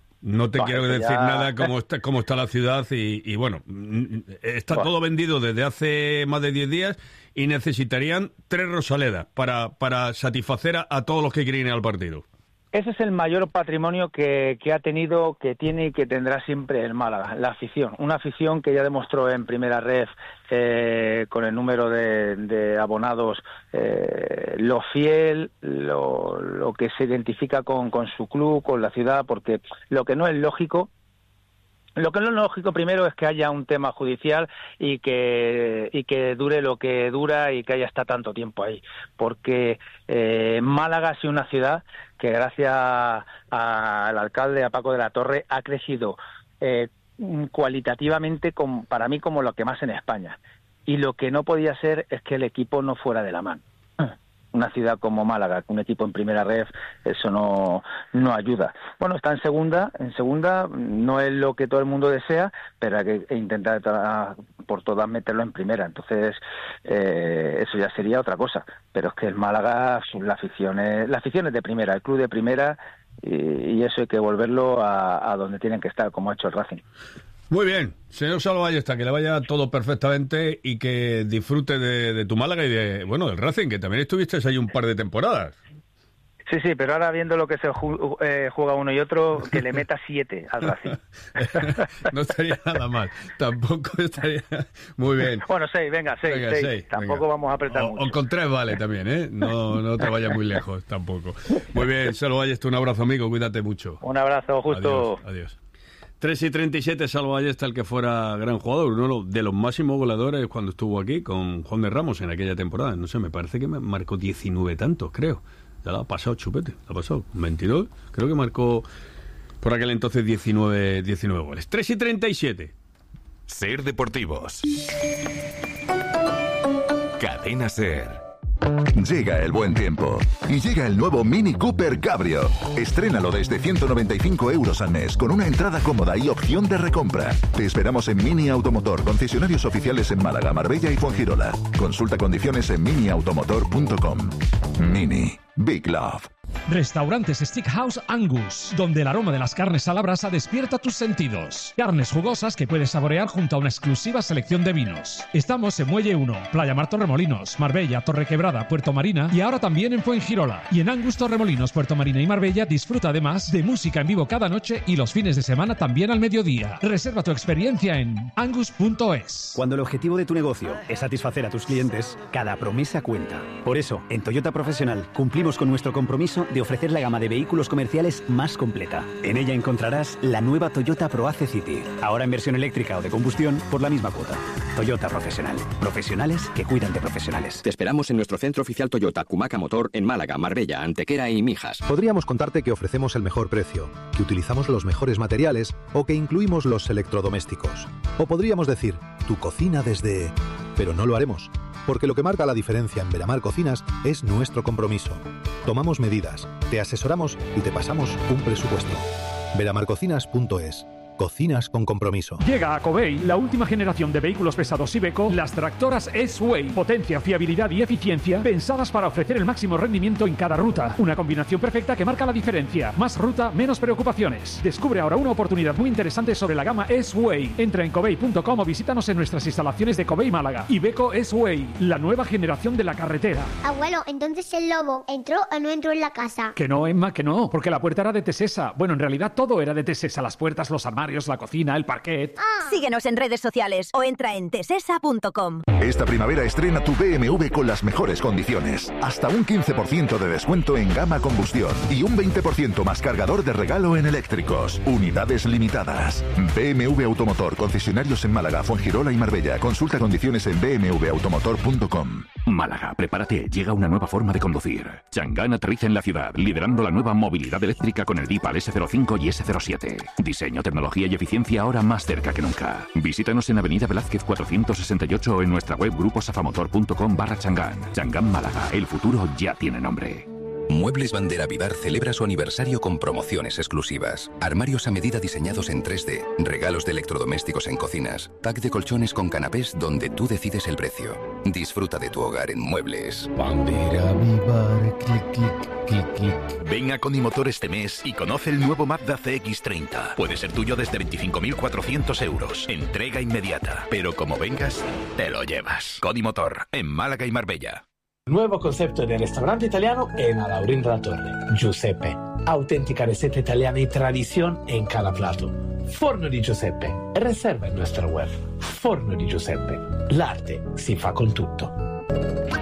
Speaker 28: No te
Speaker 8: Vale,
Speaker 28: quiero decir
Speaker 8: ya...
Speaker 28: nada cómo está, cómo está la ciudad y, y bueno, está bueno. todo vendido desde hace más de diez días y necesitarían tres Rosaledas para, para satisfacer a, a todos los que quieren ir al partido.
Speaker 8: Ese es el mayor patrimonio que, que ha tenido, que tiene y que tendrá siempre el Málaga, la afición. Una afición que ya demostró en primera ref eh, con el número de, de abonados, eh, lo fiel, lo, lo que se identifica con, con su club, con la ciudad, porque lo que no es lógico Lo que es lo lógico primero es que haya un tema judicial y que y que dure lo que dura y que haya estado tanto tiempo ahí, porque eh, Málaga ha sido una ciudad que gracias al alcalde, a Paco de la Torre, ha crecido eh, cualitativamente con, para mí como lo que más en España, y lo que no podía ser es que el equipo no fuera de la mano. Una ciudad como Málaga, un equipo en primera ref, eso no no ayuda. Bueno, está en segunda, en segunda no es lo que todo el mundo desea, pero hay que intentar por todas meterlo en primera. Entonces, eh, eso ya sería otra cosa. Pero es que el Málaga, la afición es, la afición es de primera, el club de primera, y, y eso hay que volverlo a, a donde tienen que estar, como ha hecho el Racing.
Speaker 28: Muy bien, señor Salvo Ballesta, que le vaya todo perfectamente y que disfrute de, de tu Málaga y de, bueno, del Racing, que también estuviste ahí un par de temporadas.
Speaker 8: Sí, sí, pero ahora viendo lo que se ju- eh, juega uno y otro, que le meta siete al Racing.
Speaker 28: No estaría nada mal, tampoco estaría... Muy bien.
Speaker 8: Bueno, seis, venga, seis,
Speaker 28: Venga,
Speaker 8: seis.
Speaker 28: seis,
Speaker 8: Tampoco
Speaker 28: venga.
Speaker 8: vamos a apretar
Speaker 28: O,
Speaker 8: mucho.
Speaker 28: o con tres vale también, ¿eh? No, no te vayas muy lejos tampoco. Muy bien, Salvo Ballesta, un abrazo, amigo, cuídate mucho.
Speaker 8: Un abrazo, justo.
Speaker 28: Adiós, adiós. tres y treinta y siete, Salvo Ballesta, el que fuera gran jugador, uno de los máximos goleadores cuando estuvo aquí con Juan de Ramos en aquella temporada. No sé, me parece que me marcó diecinueve tantos, creo. Ya lo ha pasado chupete, lo ha pasado. veintidós, creo que marcó por aquel entonces diecinueve, diecinueve goles. tres y treinta y siete.
Speaker 27: Ser Deportivos. Cadena Ser.
Speaker 9: Llega el buen tiempo y llega el nuevo Mini Cooper Cabrio. Estrénalo desde ciento noventa y cinco euros al mes con una entrada cómoda y opción de recompra. Te esperamos en Mini Automotor, concesionarios oficiales en Málaga, Marbella y Fuengirola. Consulta condiciones en mini automotor punto com. Mini. Big Love.
Speaker 10: Restaurantes Steakhouse Angus, donde el aroma de las carnes a la brasa despierta tus sentidos. Carnes jugosas que puedes saborear junto a una exclusiva selección de vinos. Estamos en Muelle uno, Playa Mar Torremolinos, Marbella, Torrequebrada, Puerto Marina y ahora también en Fuengirola. Y en Angus Torremolinos, Puerto Marina y Marbella disfruta además de música en vivo cada noche y los fines de semana también al mediodía. Reserva tu experiencia en angus punto es.
Speaker 11: Cuando el objetivo de tu negocio es satisfacer a tus clientes, cada promesa cuenta. Por eso, en Toyota Profesional cumplimos con nuestro compromiso de ofrecer la gama de vehículos comerciales más completa. En ella encontrarás la nueva Toyota ProAce City, ahora en versión eléctrica o de combustión por la misma cuota. Toyota Profesional. Profesionales que cuidan de profesionales.
Speaker 12: Te esperamos en nuestro centro oficial Toyota Cumaca Motor en Málaga, Marbella, Antequera y Mijas.
Speaker 13: Podríamos contarte que ofrecemos el mejor precio, que utilizamos los mejores materiales o que incluimos los electrodomésticos. O podríamos decir, tu cocina desde... Pero no lo haremos, porque lo que marca la diferencia en Veramar Cocinas es nuestro compromiso. Tomamos medidas, te asesoramos y te pasamos un presupuesto. veramar cocinas punto es. Cocinas con compromiso.
Speaker 15: Llega a Covey la última generación de vehículos pesados Iveco, las tractoras S-Way. Potencia, fiabilidad y eficiencia pensadas para ofrecer el máximo rendimiento en cada ruta. Una combinación perfecta que marca la diferencia. Más ruta, menos preocupaciones. Descubre ahora una oportunidad muy interesante sobre la gama S-Way. Entra en covey punto com o visítanos en nuestras instalaciones de Covey Málaga. Iveco S-Way, la nueva generación de la carretera.
Speaker 16: Abuelo, entonces el lobo entró o no entró en la casa.
Speaker 15: Que no, Emma, que no, porque la puerta era de Tesesa. Bueno, en realidad todo era de Tesesa. Las puertas, los armarios, la cocina, el parquet.
Speaker 17: Ah. Síguenos en redes sociales o entra en tesesa punto com.
Speaker 9: Esta primavera estrena tu B M W con las mejores condiciones. Hasta un quince por ciento de descuento en gama combustión y un veinte por ciento más cargador de regalo en eléctricos. Unidades limitadas. B M W Automotor, concesionarios en Málaga, Fuengirola y Marbella. Consulta condiciones en b m w automotor punto com.
Speaker 29: Málaga, prepárate, llega una nueva forma de conducir. Chang'an aterriza en la ciudad, liderando la nueva movilidad eléctrica con el Deepal ese cero cinco y ese cero siete. Diseño, tecnología y eficiencia ahora más cerca que nunca. Visítanos en Avenida Velázquez cuatrocientos sesenta y ocho o en nuestra web gruposafamotor punto com barra Chang'an. Chang'an Málaga, el futuro ya tiene nombre.
Speaker 27: Muebles Bandera Vivar celebra su aniversario con promociones exclusivas. Armarios a medida diseñados en tres D, regalos de electrodomésticos en cocinas, pack de colchones con canapés donde tú decides el precio. Disfruta de tu hogar en Muebles.
Speaker 30: Bandera Vivar, clic, clic, clic, clic.
Speaker 31: Ven a Conimotor este mes y conoce el nuevo Mazda C X treinta. Puede ser tuyo desde veinticinco mil cuatrocientos euros. Entrega inmediata. Pero como vengas, te lo llevas. Conimotor, en Málaga y Marbella.
Speaker 32: Nuevo concepto di ristorante italiano en Alaurín de la Torre. Giuseppe. Auténtica receta italiana y tradición en cada plato. Forno di Giuseppe. Reserva en nuestra web. Forno di Giuseppe. L'arte si fa con tutto.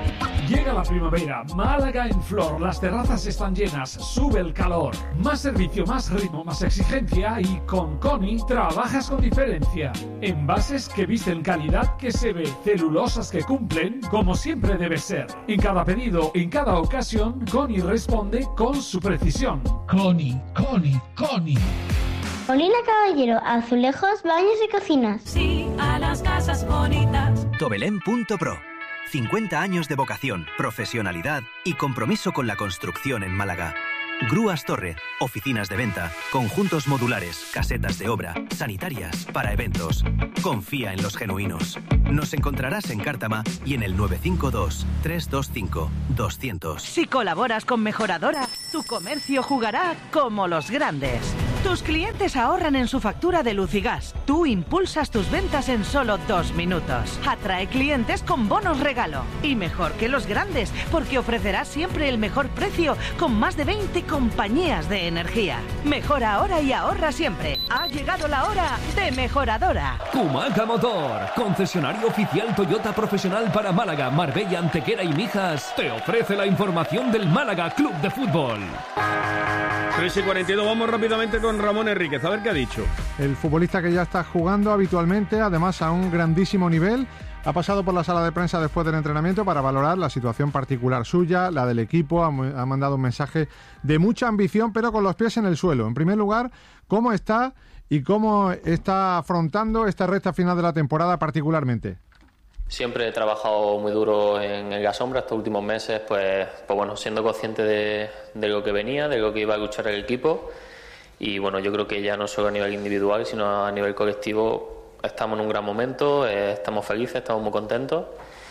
Speaker 15: Llega la primavera, Málaga en flor, las terrazas están llenas, sube el calor. Más servicio, más ritmo, más exigencia y con Coni trabajas con diferencia. Envases que visten calidad que se ve, celulosas que cumplen como siempre debe ser. En cada pedido, en cada ocasión, Coni responde con su precisión. Coni, Coni, Coni.
Speaker 16: Molina Caballero, azulejos, baños y cocinas.
Speaker 1: Sí, a las casas bonitas.
Speaker 2: Tobelén punto pro. cincuenta años de vocación, profesionalidad y compromiso con la construcción en Málaga. Grúas Torre, oficinas de venta, conjuntos modulares, casetas de obra, sanitarias, para eventos. Confía en los genuinos. Nos encontrarás en Cártama y en el nueve cinco dos, tres dos cinco, dos cero cero.
Speaker 3: Si colaboras con Mejoradora, tu comercio jugará como los grandes. Tus clientes ahorran en su factura de luz y gas. Tú impulsas tus ventas en solo dos minutos. Atrae clientes con bonos regalo. Y mejor que los grandes, porque ofrecerás siempre el mejor precio con más de veinte compañías de energía. Mejora ahora y ahorra siempre. Ha llegado la hora de Mejoradora.
Speaker 4: Kumaca Motor, concesionario oficial Toyota profesional para Málaga, Marbella, Antequera y Mijas, te ofrece la información del Málaga Club de Fútbol.
Speaker 28: tres y cuarenta y dos, vamos rápidamente con Ramón Enríquez, a ver qué ha dicho.
Speaker 7: El futbolista que ya está jugando habitualmente, además a un grandísimo nivel, ha pasado por la sala de prensa después del entrenamiento para valorar la situación particular suya, la del equipo, ha, ha mandado un mensaje de mucha ambición, pero con los pies en el suelo. En primer lugar, ¿cómo está y cómo está afrontando esta recta final de la temporada particularmente?
Speaker 18: Siempre he trabajado muy duro en el Gasombra estos últimos meses, pues, pues bueno, siendo consciente de, de lo que venía, de lo que iba a luchar el equipo. Y bueno, yo creo que ya no solo a nivel individual, sino a nivel colectivo estamos en un gran momento, eh, estamos felices, estamos muy contentos.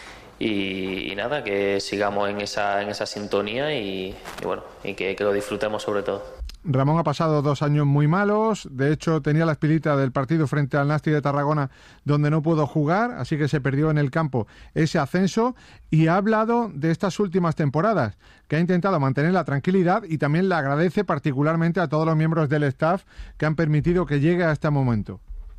Speaker 18: Y, y nada, que sigamos en esa, en esa sintonía y, y bueno, y que, que lo disfrutemos sobre todo.
Speaker 7: Ramón ha pasado dos años muy malos, de hecho tenía la espinita del partido frente al Nasti de Tarragona donde no pudo jugar, así que se perdió en el campo ese ascenso y ha hablado de estas últimas temporadas, que ha intentado mantener la tranquilidad y también le agradece particularmente a todos los miembros del staff que han permitido que llegue a este momento.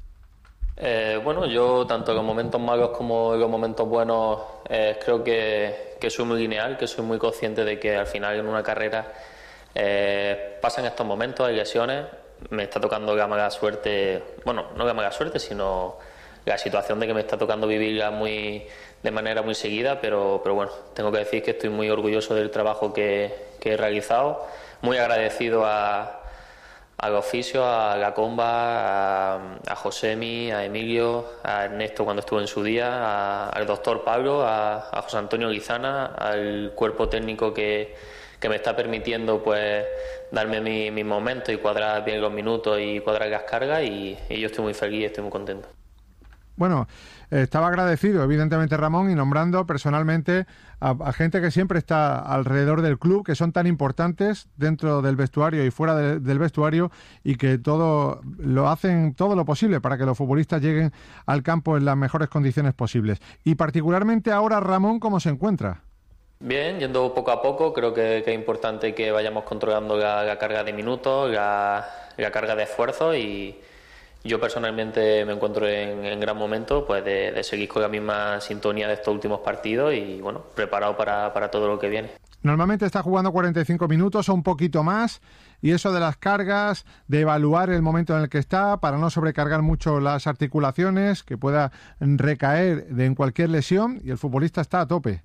Speaker 18: Eh, bueno, yo tanto en los momentos malos como en los momentos buenos eh, creo que, que soy muy lineal, que soy muy consciente de que al final en una carrera Eh, pasan estos momentos, hay lesiones, me está tocando la mala suerte, bueno, no la mala suerte, sino la situación de que me está tocando vivirla muy, de manera muy seguida, pero, pero bueno, tengo que decir que estoy muy orgulloso del trabajo que, que he realizado, muy agradecido a, al oficio, a la comba, a, a Josemi, a Emilio, a Ernesto cuando estuvo en su día, a, al doctor Pablo, a, a José Antonio Lizana, al cuerpo técnico que que me está permitiendo pues darme mi, mi momento y cuadrar bien los minutos y cuadrar las cargas y, y yo estoy muy feliz, estoy muy contento.
Speaker 7: Bueno, eh, estaba agradecido evidentemente Ramón y nombrando personalmente a, a gente que siempre está alrededor del club, que son tan importantes dentro del vestuario y fuera de, del vestuario y que todo lo hacen todo lo posible para que los futbolistas lleguen al campo en las mejores condiciones posibles. Y particularmente ahora Ramón, ¿cómo se encuentra?
Speaker 18: Bien, yendo poco a poco, creo que, que es importante que vayamos controlando la, la carga de minutos, la, la carga de esfuerzo y yo personalmente me encuentro en, en gran momento pues de, de seguir con la misma sintonía de estos últimos partidos y bueno, preparado para, para todo lo que viene.
Speaker 7: Normalmente está jugando cuarenta y cinco minutos o un poquito más y eso de las cargas, de evaluar el momento en el que está para no sobrecargar mucho las articulaciones, que pueda recaer de en cualquier lesión y el futbolista está a tope.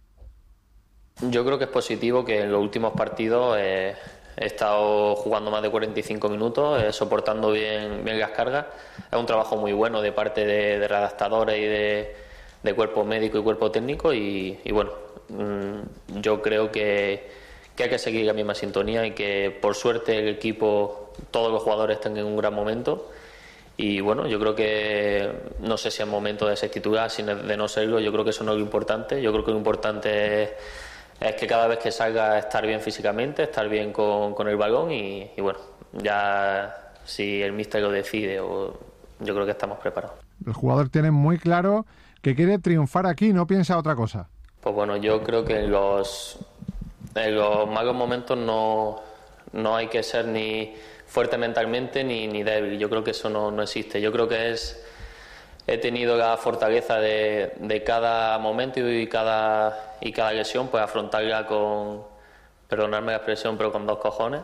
Speaker 18: Yo creo que es positivo que en los últimos partidos eh, he estado jugando más de cuarenta y cinco minutos, eh, soportando bien, bien las cargas. Es un trabajo muy bueno de parte de, de redactadores y de, de cuerpo médico y cuerpo técnico y, y bueno, mmm, yo creo que, que hay que seguir la misma sintonía y que por suerte el equipo, todos los jugadores están en un gran momento. Y bueno, yo creo que no sé si es momento de ser titular, si de no serlo, yo creo que eso no es lo importante. Yo creo que lo importante es es que cada vez que salga estar bien físicamente, estar bien con, con el balón y, y bueno, ya si el míster lo decide, o, yo creo que estamos preparados.
Speaker 7: El jugador tiene muy claro que quiere triunfar aquí, no piensa otra cosa.
Speaker 18: Pues bueno, yo creo que en los, en los malos momentos no, no hay que ser ni fuerte mentalmente ni, ni débil, yo creo que eso no, no existe, yo creo que es he tenido la fortaleza de, de cada momento y cada, y cada lesión, pues afrontarla con, perdonadme la expresión, pero con dos cojones.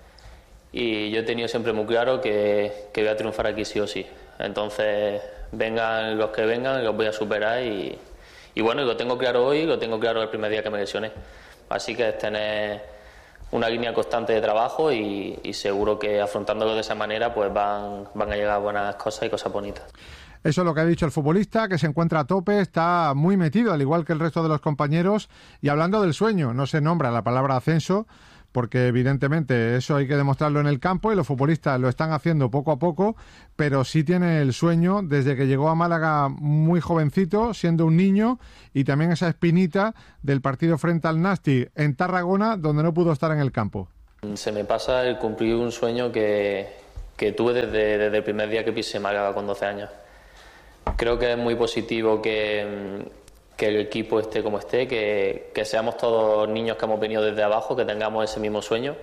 Speaker 18: Y yo he tenido siempre muy claro que, que voy a triunfar aquí sí o sí. Entonces, vengan los que vengan, los voy a superar y, y bueno, y lo tengo claro hoy, lo tengo claro el primer día que me lesioné. Así que es tener una línea constante de trabajo y, y seguro que afrontándolo de esa manera pues van, van a llegar buenas cosas y cosas bonitas.
Speaker 7: Eso es lo que ha dicho el futbolista, que se encuentra a tope, está muy metido, al igual que el resto de los compañeros. Y hablando del sueño, no se nombra la palabra ascenso, porque evidentemente eso hay que demostrarlo en el campo y los futbolistas lo están haciendo poco a poco, pero sí tiene el sueño desde que llegó a Málaga muy jovencito, siendo un niño, y también esa espinita del partido frente al Nasti en Tarragona, donde no pudo estar en el campo.
Speaker 18: Se me pasa el cumplir un sueño que, que tuve desde, desde el primer día que pisé Málaga con doce años. Creo que es muy positivo que, que el equipo esté como esté, que, que seamos todos niños que hemos venido desde abajo, que tengamos ese mismo sueño.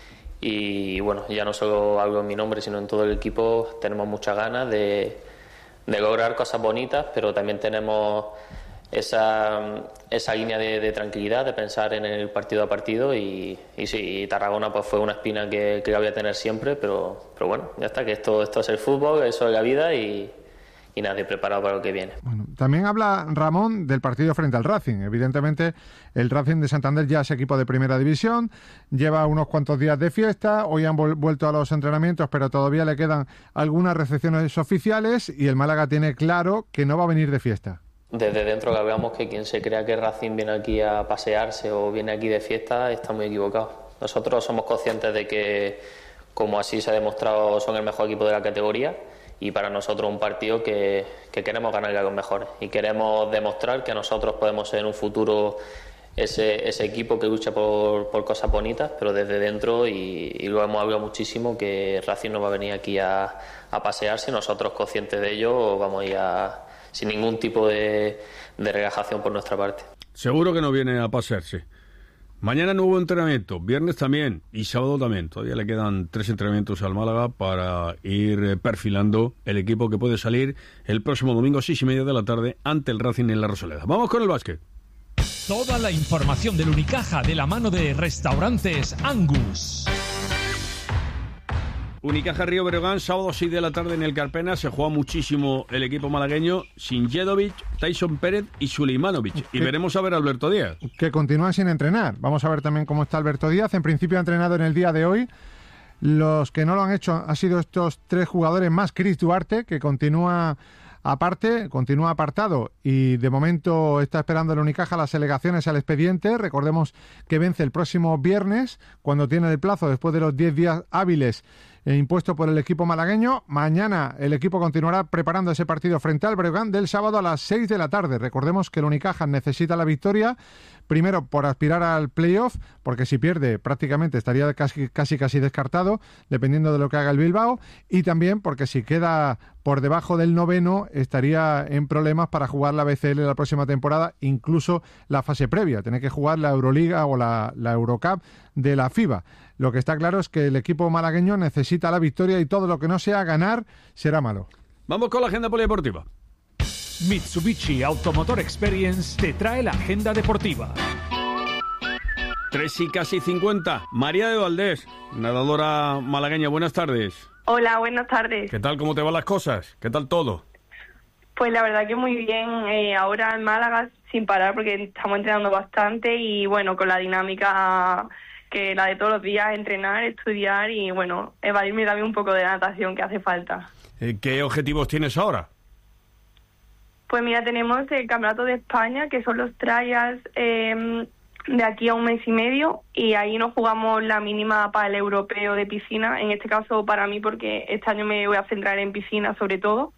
Speaker 18: Y bueno, ya no solo hablo en mi nombre, sino en todo el equipo, tenemos muchas ganas de, de lograr cosas bonitas, pero también tenemos esa, esa línea de, de tranquilidad, de pensar en el partido a partido. Y, y sí, Tarragona pues fue una espina que, que la voy a tener siempre, pero, pero bueno, ya está, que esto, esto es el fútbol, eso es la vida y... y nadie preparado para lo que viene.
Speaker 7: Bueno, también habla Ramón del partido frente al Racing. Evidentemente, el Racing de Santander ya es equipo de primera división, lleva unos cuantos días de fiesta, hoy han vuelto a los entrenamientos, pero todavía le quedan algunas recepciones oficiales y el Málaga tiene claro que no va a venir de fiesta.
Speaker 18: Desde dentro que veamos que quien se crea que Racing viene aquí a pasearse o viene aquí de fiesta está muy equivocado. Nosotros somos conscientes de que, como así se ha demostrado, son el mejor equipo de la categoría. Y para nosotros un partido que, que queremos ganar a los mejores y queremos demostrar que nosotros podemos ser en un futuro ese, ese equipo que lucha por, por cosas bonitas, pero desde dentro, y, y lo hemos hablado muchísimo, que Racing no va a venir aquí a, a pasearse, nosotros conscientes de ello vamos a ir a, sin ningún tipo de, de relajación por nuestra parte.
Speaker 28: Seguro que no viene a pasearse. Mañana nuevo entrenamiento, viernes también y sábado también. Todavía le quedan tres entrenamientos al Málaga para ir perfilando el equipo que puede salir el próximo domingo, seis y media de la tarde, ante el Racing en la Rosaleda. Vamos con el básquet.
Speaker 10: Toda la información del Unicaja de la mano de Restaurantes Angus.
Speaker 28: Unicaja Río Breogán, sábado seis de la tarde en el Carpena. Se juega muchísimo el equipo malagueño sin Jedovic, Tyson Pérez y Suleimanovic. Y veremos a ver a Alberto Díaz,
Speaker 7: que continúan sin entrenar. Vamos a ver también cómo está Alberto Díaz. En principio ha entrenado en el día de hoy. Los que no lo han hecho han sido estos tres jugadores más Chris Duarte, que continúa aparte, continúa apartado y de momento está esperando el Unicaja las alegaciones al expediente. Recordemos que vence el próximo viernes, cuando tiene el plazo después de los diez días hábiles eh, impuesto por el equipo malagueño. Mañana el equipo continuará preparando ese partido frente al Breogán del sábado a las seis de la tarde. Recordemos que el Unicaja necesita la victoria, primero por aspirar al playoff, porque si pierde prácticamente estaría casi, casi casi descartado, dependiendo de lo que haga el Bilbao, y también porque si queda por debajo del noveno estaría en problemas para jugar la B C L la próxima temporada, incluso la fase previa, tener que jugar la Euroliga o la, la Eurocup de la FIBA. Lo que está claro es que el equipo malagueño necesita la victoria y todo lo que no sea ganar será malo.
Speaker 28: Vamos con la agenda polideportiva.
Speaker 15: Mitsubishi Automotor Experience te trae la agenda deportiva.
Speaker 28: Tres y casi cincuenta. María de Valdés, nadadora malagueña, buenas tardes.
Speaker 5: Hola, buenas tardes.
Speaker 28: ¿Qué tal? ¿Cómo te van las cosas? ¿Qué tal todo?
Speaker 5: Pues la verdad que muy bien. Eh, ahora en Málaga sin parar porque estamos entrenando bastante y bueno, con la dinámica que la de todos los días, entrenar, estudiar y bueno, evadirme también un poco de la natación que hace falta.
Speaker 28: Eh, ¿Qué objetivos tienes ahora?
Speaker 5: Pues mira, tenemos el Campeonato de España, que son los trials eh, de aquí a un mes y medio, y ahí nos jugamos la mínima para el europeo de piscina, en este caso para mí porque este año me voy a centrar en piscina sobre todo,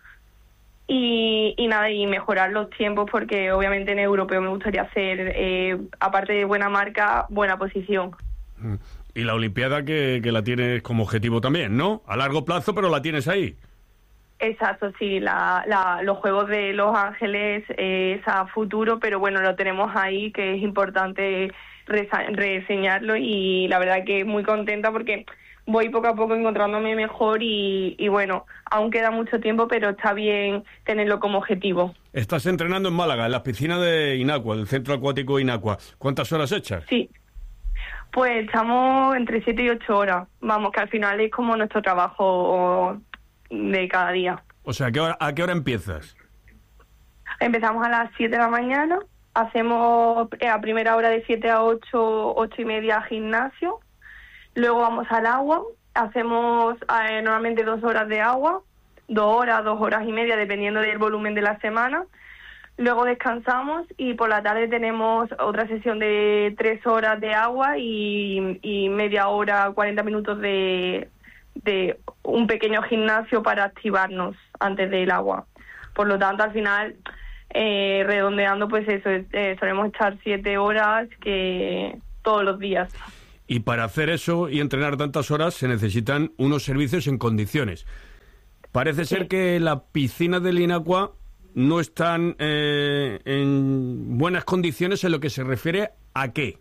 Speaker 5: y, y nada, y mejorar los tiempos porque obviamente en el europeo me gustaría hacer, eh, aparte de buena marca, buena posición.
Speaker 28: Y la Olimpiada que, que la tienes como objetivo también, ¿no? A largo plazo, pero la tienes ahí.
Speaker 5: Exacto, sí, la, la, los Juegos de Los Ángeles eh, es a futuro, pero bueno, lo tenemos ahí, que es importante resa- reseñarlo y la verdad que muy contenta porque voy poco a poco encontrándome mejor y, y bueno, aún queda mucho tiempo, pero está bien tenerlo como objetivo.
Speaker 28: Estás entrenando en Málaga, en las piscinas de Inacua, del Centro Acuático Inacua. ¿Cuántas horas echas?
Speaker 5: Sí, pues estamos entre siete y ocho horas. Vamos, que al final es como nuestro trabajo de cada día.
Speaker 28: O sea, ¿a qué hora, a qué hora empiezas?
Speaker 5: Empezamos a las siete de la mañana, hacemos a primera hora de siete a ocho, ocho y media gimnasio. Luego vamos al agua, hacemos eh, normalmente dos horas de agua, dos horas, dos horas y media, dependiendo del volumen de la semana. Luego descansamos y por la tarde tenemos otra sesión de tres horas de agua y, y media hora, cuarenta minutos de, de un pequeño gimnasio para activarnos antes del agua. Por lo tanto, al final, eh, redondeando, pues eso, eh, solemos echar siete horas que todos los días.
Speaker 28: Y para hacer eso y entrenar tantas horas se necesitan unos servicios en condiciones. Parece sí. ser que las piscinas del Inacua no están eh, en buenas condiciones en lo que se refiere a qué.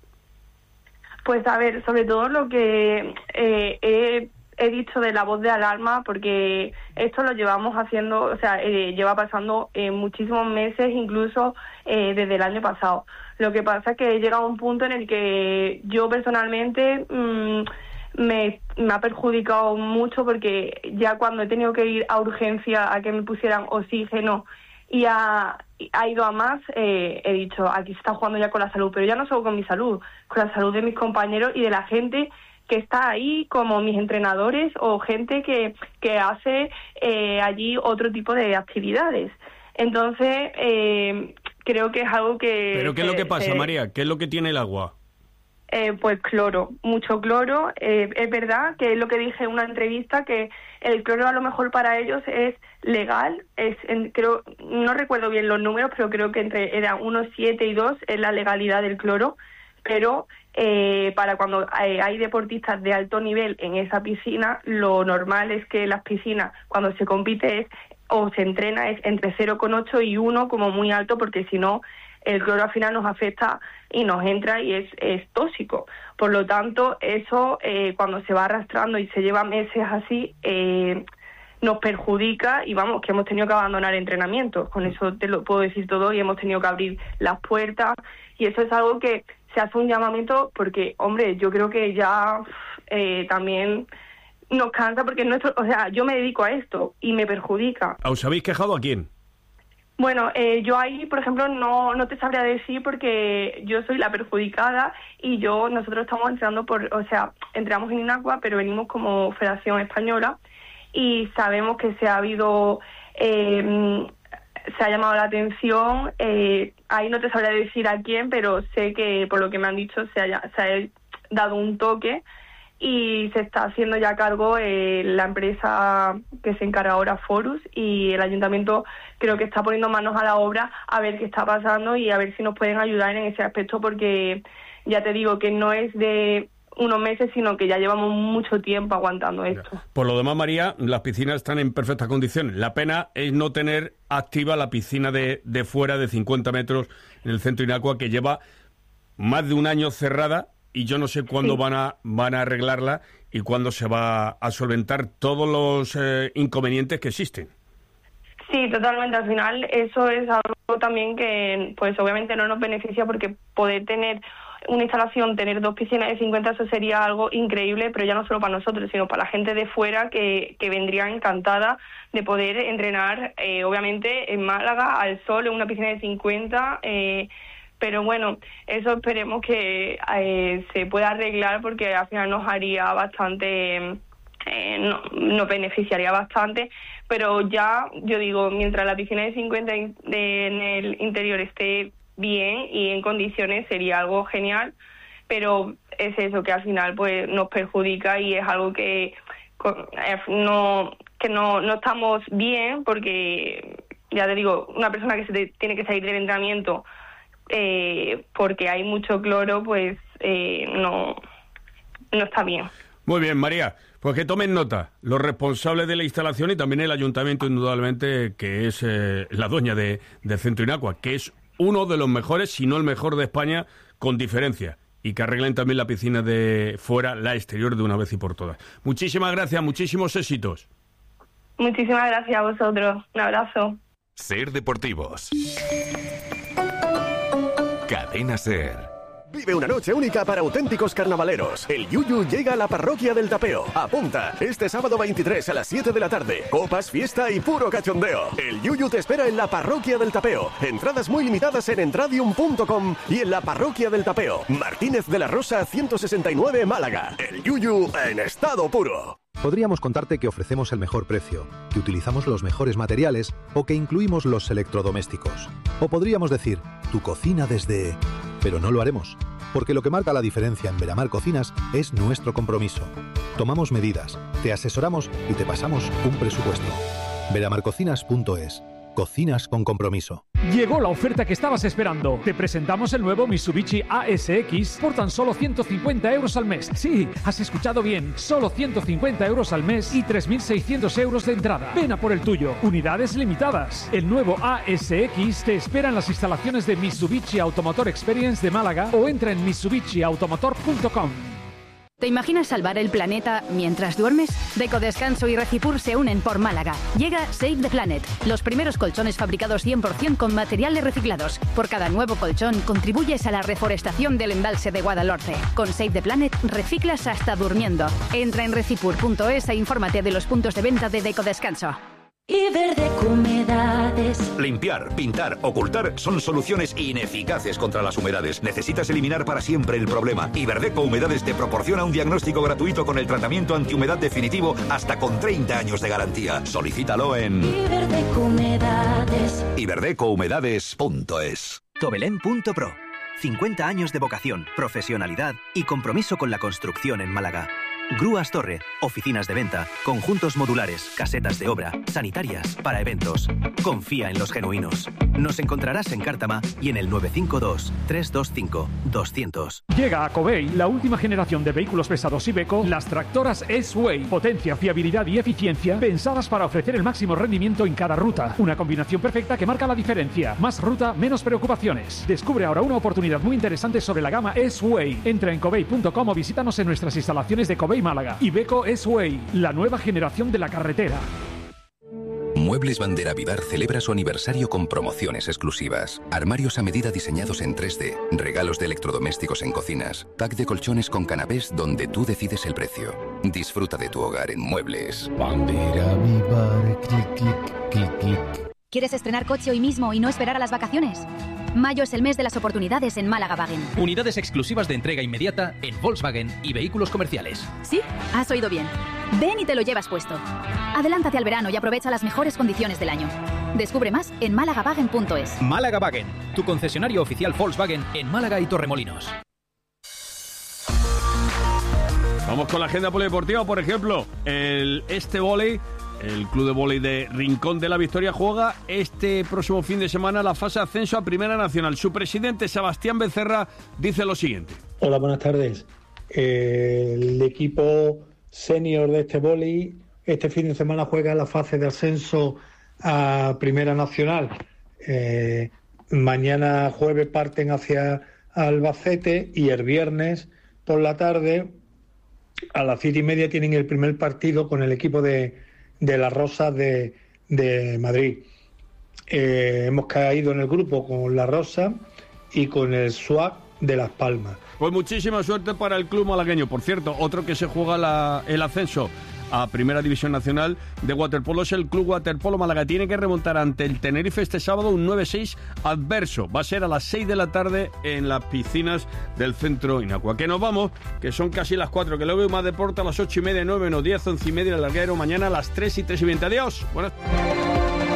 Speaker 5: Pues a ver, sobre todo lo que eh, he, he dicho de la voz de alarma, porque esto lo llevamos haciendo, o sea, eh, lleva pasando eh, muchísimos meses, incluso eh, desde el año pasado. Lo que pasa es que he llegado a un punto en el que yo personalmente mmm, me, me ha perjudicado mucho, porque ya cuando he tenido que ir a urgencia a que me pusieran oxígeno y ha, ha ido a más, eh, he dicho, aquí se está jugando ya con la salud, pero ya no solo con mi salud, con la salud de mis compañeros y de la gente que está ahí, como mis entrenadores o gente que, que hace eh, allí otro tipo de actividades. Entonces, eh, creo que es algo que...
Speaker 28: ¿Pero qué es lo que pasa,
Speaker 5: se,
Speaker 28: María? ¿Qué es lo que tiene el agua?
Speaker 5: Eh, pues cloro, mucho cloro. Eh, es verdad que es lo que dije en una entrevista, que el cloro a lo mejor para ellos es legal. Es en, creo no recuerdo bien los números, pero creo que entre eran uno, siete y dos es la legalidad del cloro. Pero eh, para cuando hay, hay deportistas de alto nivel en esa piscina, lo normal es que las piscinas, cuando se compite es o se entrena, es entre cero coma ocho y uno como muy alto, porque si no, el cloro al final nos afecta y nos entra y es, es tóxico. Por lo tanto, eso eh, cuando se va arrastrando y se lleva meses así, eh, nos perjudica y vamos, que hemos tenido que abandonar entrenamientos. Con eso te lo puedo decir todo, y hemos tenido que abrir las puertas, y eso es algo que se hace un llamamiento porque, hombre, yo creo que ya eh, también nos cansa, porque nuestro, o sea, yo me dedico a esto y me perjudica.
Speaker 28: ¿Os habéis quejado a quién?
Speaker 5: Bueno, eh, yo ahí, por ejemplo, no no te sabría decir, porque yo soy la perjudicada y yo nosotros estamos entrenando por, o sea, entrenamos en Inacua, pero venimos como Federación Española y sabemos que se ha habido, eh, se ha llamado la atención, eh, ahí no te sabría decir a quién, pero sé que por lo que me han dicho se, haya, se ha dado un toque y se está haciendo ya cargo eh, la empresa que se encarga ahora, Forus, y el ayuntamiento creo que está poniendo manos a la obra a ver qué está pasando y a ver si nos pueden ayudar en ese aspecto, porque ya te digo que no es de unos meses, sino que ya llevamos mucho tiempo aguantando esto.
Speaker 28: Por lo demás, María, las piscinas están en perfectas condiciones. La pena es no tener activa la piscina de, de fuera de cincuenta metros en el centro Inacua, que lleva más de un año cerrada, y yo no sé cuándo sí. van a van a arreglarla y cuándo se va a solventar todos los eh, inconvenientes que existen.
Speaker 5: Sí, totalmente. Al final eso es algo también que, pues obviamente no nos beneficia, porque poder tener una instalación, tener dos piscinas de cincuenta, eso sería algo increíble, pero ya no solo para nosotros, sino para la gente de fuera que, que vendría encantada de poder entrenar, eh, obviamente en Málaga, al sol, en una piscina de cincuenta, eh, pero bueno, eso esperemos que eh, se pueda arreglar, porque al final nos haría bastante, eh, no, nos beneficiaría bastante, pero ya, yo digo, mientras la piscina de cincuenta de, de, en el interior esté bien y en condiciones, sería algo genial, pero es eso, que al final pues nos perjudica y es algo que no, que no, no estamos bien, porque ya te digo, una persona que se te, tiene que salir del entrenamiento Eh, porque hay mucho cloro, pues eh, no, no está bien.
Speaker 28: Muy bien, María, pues que tomen nota los responsables de la instalación y también el ayuntamiento, indudablemente, que es eh, la dueña de, de Centro Inacua, que es uno de los mejores, si no el mejor de España, con diferencia. y que arreglen también la piscina de fuera, la exterior, de una vez y por todas. Muchísimas gracias, muchísimos éxitos.
Speaker 5: Muchísimas gracias a vosotros. Un abrazo.
Speaker 31: Ser Deportivos. Cadena Ser.
Speaker 6: Vive una noche única para auténticos carnavaleros. El Yuyu llega a la parroquia del Tapeo. Apunta, este sábado veintitrés a las siete de la tarde. Copas, fiesta y puro cachondeo. El Yuyu te espera en la parroquia del Tapeo. Entradas muy limitadas en entradium punto com y en la parroquia del Tapeo. Martínez de la Rosa ciento sesenta y nueve, Málaga. El Yuyu en estado puro.
Speaker 13: Podríamos contarte que ofrecemos el mejor precio, que utilizamos los mejores materiales o que incluimos los electrodomésticos. O podríamos decir, tu cocina desde... Pero no lo haremos, porque lo que marca la diferencia en Veramar Cocinas es nuestro compromiso. Tomamos medidas, te asesoramos y te pasamos un presupuesto. veramar cocinas punto es. Cocinas con compromiso.
Speaker 15: Llegó la oferta que estabas esperando. Te presentamos el nuevo Mitsubishi A S X por tan solo ciento cincuenta euros al mes. Sí, has escuchado bien. Solo ciento cincuenta euros al mes y tres mil seiscientos euros de entrada. Ven a por el tuyo. Unidades limitadas. El nuevo A S X te espera en las instalaciones de Mitsubishi Automotor Experience de Málaga o entra en mitsubishi automotor punto com.
Speaker 8: ¿Te imaginas salvar el planeta mientras duermes? Deco Descanso y Recipur se unen por Málaga. Llega Save the Planet, los primeros colchones fabricados cien por ciento con materiales reciclados. Por cada nuevo colchón contribuyes a la reforestación del embalse de Guadalhorce. Con Save the Planet reciclas hasta durmiendo. Entra en recipur punto es e infórmate de los puntos de venta de Deco Descanso.
Speaker 1: Iberdeco Humedades.
Speaker 31: Limpiar, pintar, ocultar son soluciones ineficaces contra las humedades. Necesitas eliminar para siempre el problema. Iberdeco Humedades te proporciona un diagnóstico gratuito con el tratamiento antihumedad definitivo hasta con treinta años de garantía. Solicítalo en
Speaker 1: Iberdeco Humedades.
Speaker 31: iberdeco humedades punto es.
Speaker 2: Tobelén punto pro. cincuenta años de vocación, profesionalidad y compromiso con la construcción en Málaga. Grúas Torre, oficinas de venta, conjuntos modulares, casetas de obra, sanitarias, para eventos. Confía en los genuinos. Nos encontrarás en Cártama y en el nueve cinco dos, tres dos cinco, dos cero cero.
Speaker 15: Llega a Covey la última generación de vehículos pesados Iveco, las tractoras S-Way. Potencia, fiabilidad y eficiencia pensadas para ofrecer el máximo rendimiento en cada ruta. Una combinación perfecta que marca la diferencia. Más ruta, menos preocupaciones. Descubre ahora una oportunidad muy interesante sobre la gama S-Way. Entra en covey punto com o visítanos en nuestras instalaciones de Covey Málaga. Iveco S-Way, la nueva generación de la carretera.
Speaker 27: Muebles Bandera Vivar celebra su aniversario con promociones exclusivas. Armarios a medida diseñados en tres D, regalos de electrodomésticos en cocinas, pack de colchones con canapés donde tú decides el precio. Disfruta de tu hogar en Muebles
Speaker 30: Bandera Vivar, clic, clic, clic, clic.
Speaker 17: ¿Quieres estrenar coche hoy mismo y no esperar a las vacaciones? Mayo es el mes de las oportunidades en Málaga Wagen.
Speaker 11: Unidades exclusivas de entrega inmediata en Volkswagen y vehículos comerciales.
Speaker 17: ¿Sí? Has oído bien. Ven y te lo llevas puesto. Adelántate al verano y aprovecha las mejores condiciones del año. Descubre más en málaga wagen punto es.
Speaker 11: Málaga Wagen, tu concesionario oficial Volkswagen en Málaga y Torremolinos.
Speaker 28: Vamos con la agenda polideportiva, por ejemplo, el Este Voley. El Club de Vóley de Rincón de la Victoria juega este próximo fin de semana la fase de ascenso a Primera Nacional. Su presidente, Sebastián Becerra, dice lo siguiente.
Speaker 14: Hola, buenas tardes. El equipo senior de este vóley este fin de semana juega la fase de ascenso a Primera Nacional. Eh, mañana jueves parten hacia Albacete y el viernes por la tarde a las siete y media tienen el primer partido con el equipo de de la Rosa de, de Madrid. Eh, hemos caído en el grupo con la Rosa y con el S W A C de Las Palmas.
Speaker 28: Pues muchísima suerte para el club malagueño. Por cierto, otro que se juega la, el ascenso a Primera División Nacional de waterpolo es el Club Waterpolo Málaga. Tiene que remontar ante el Tenerife este sábado un nueve seis adverso. Va a ser a las seis de la tarde en las piscinas del Centro Inacua. Que nos vamos, que son casi las cuatro, que luego más deporte a las ocho y media, nueve, no, diez, once y media, el larguero mañana a las tres y tres y veinte. Adiós. Buenas.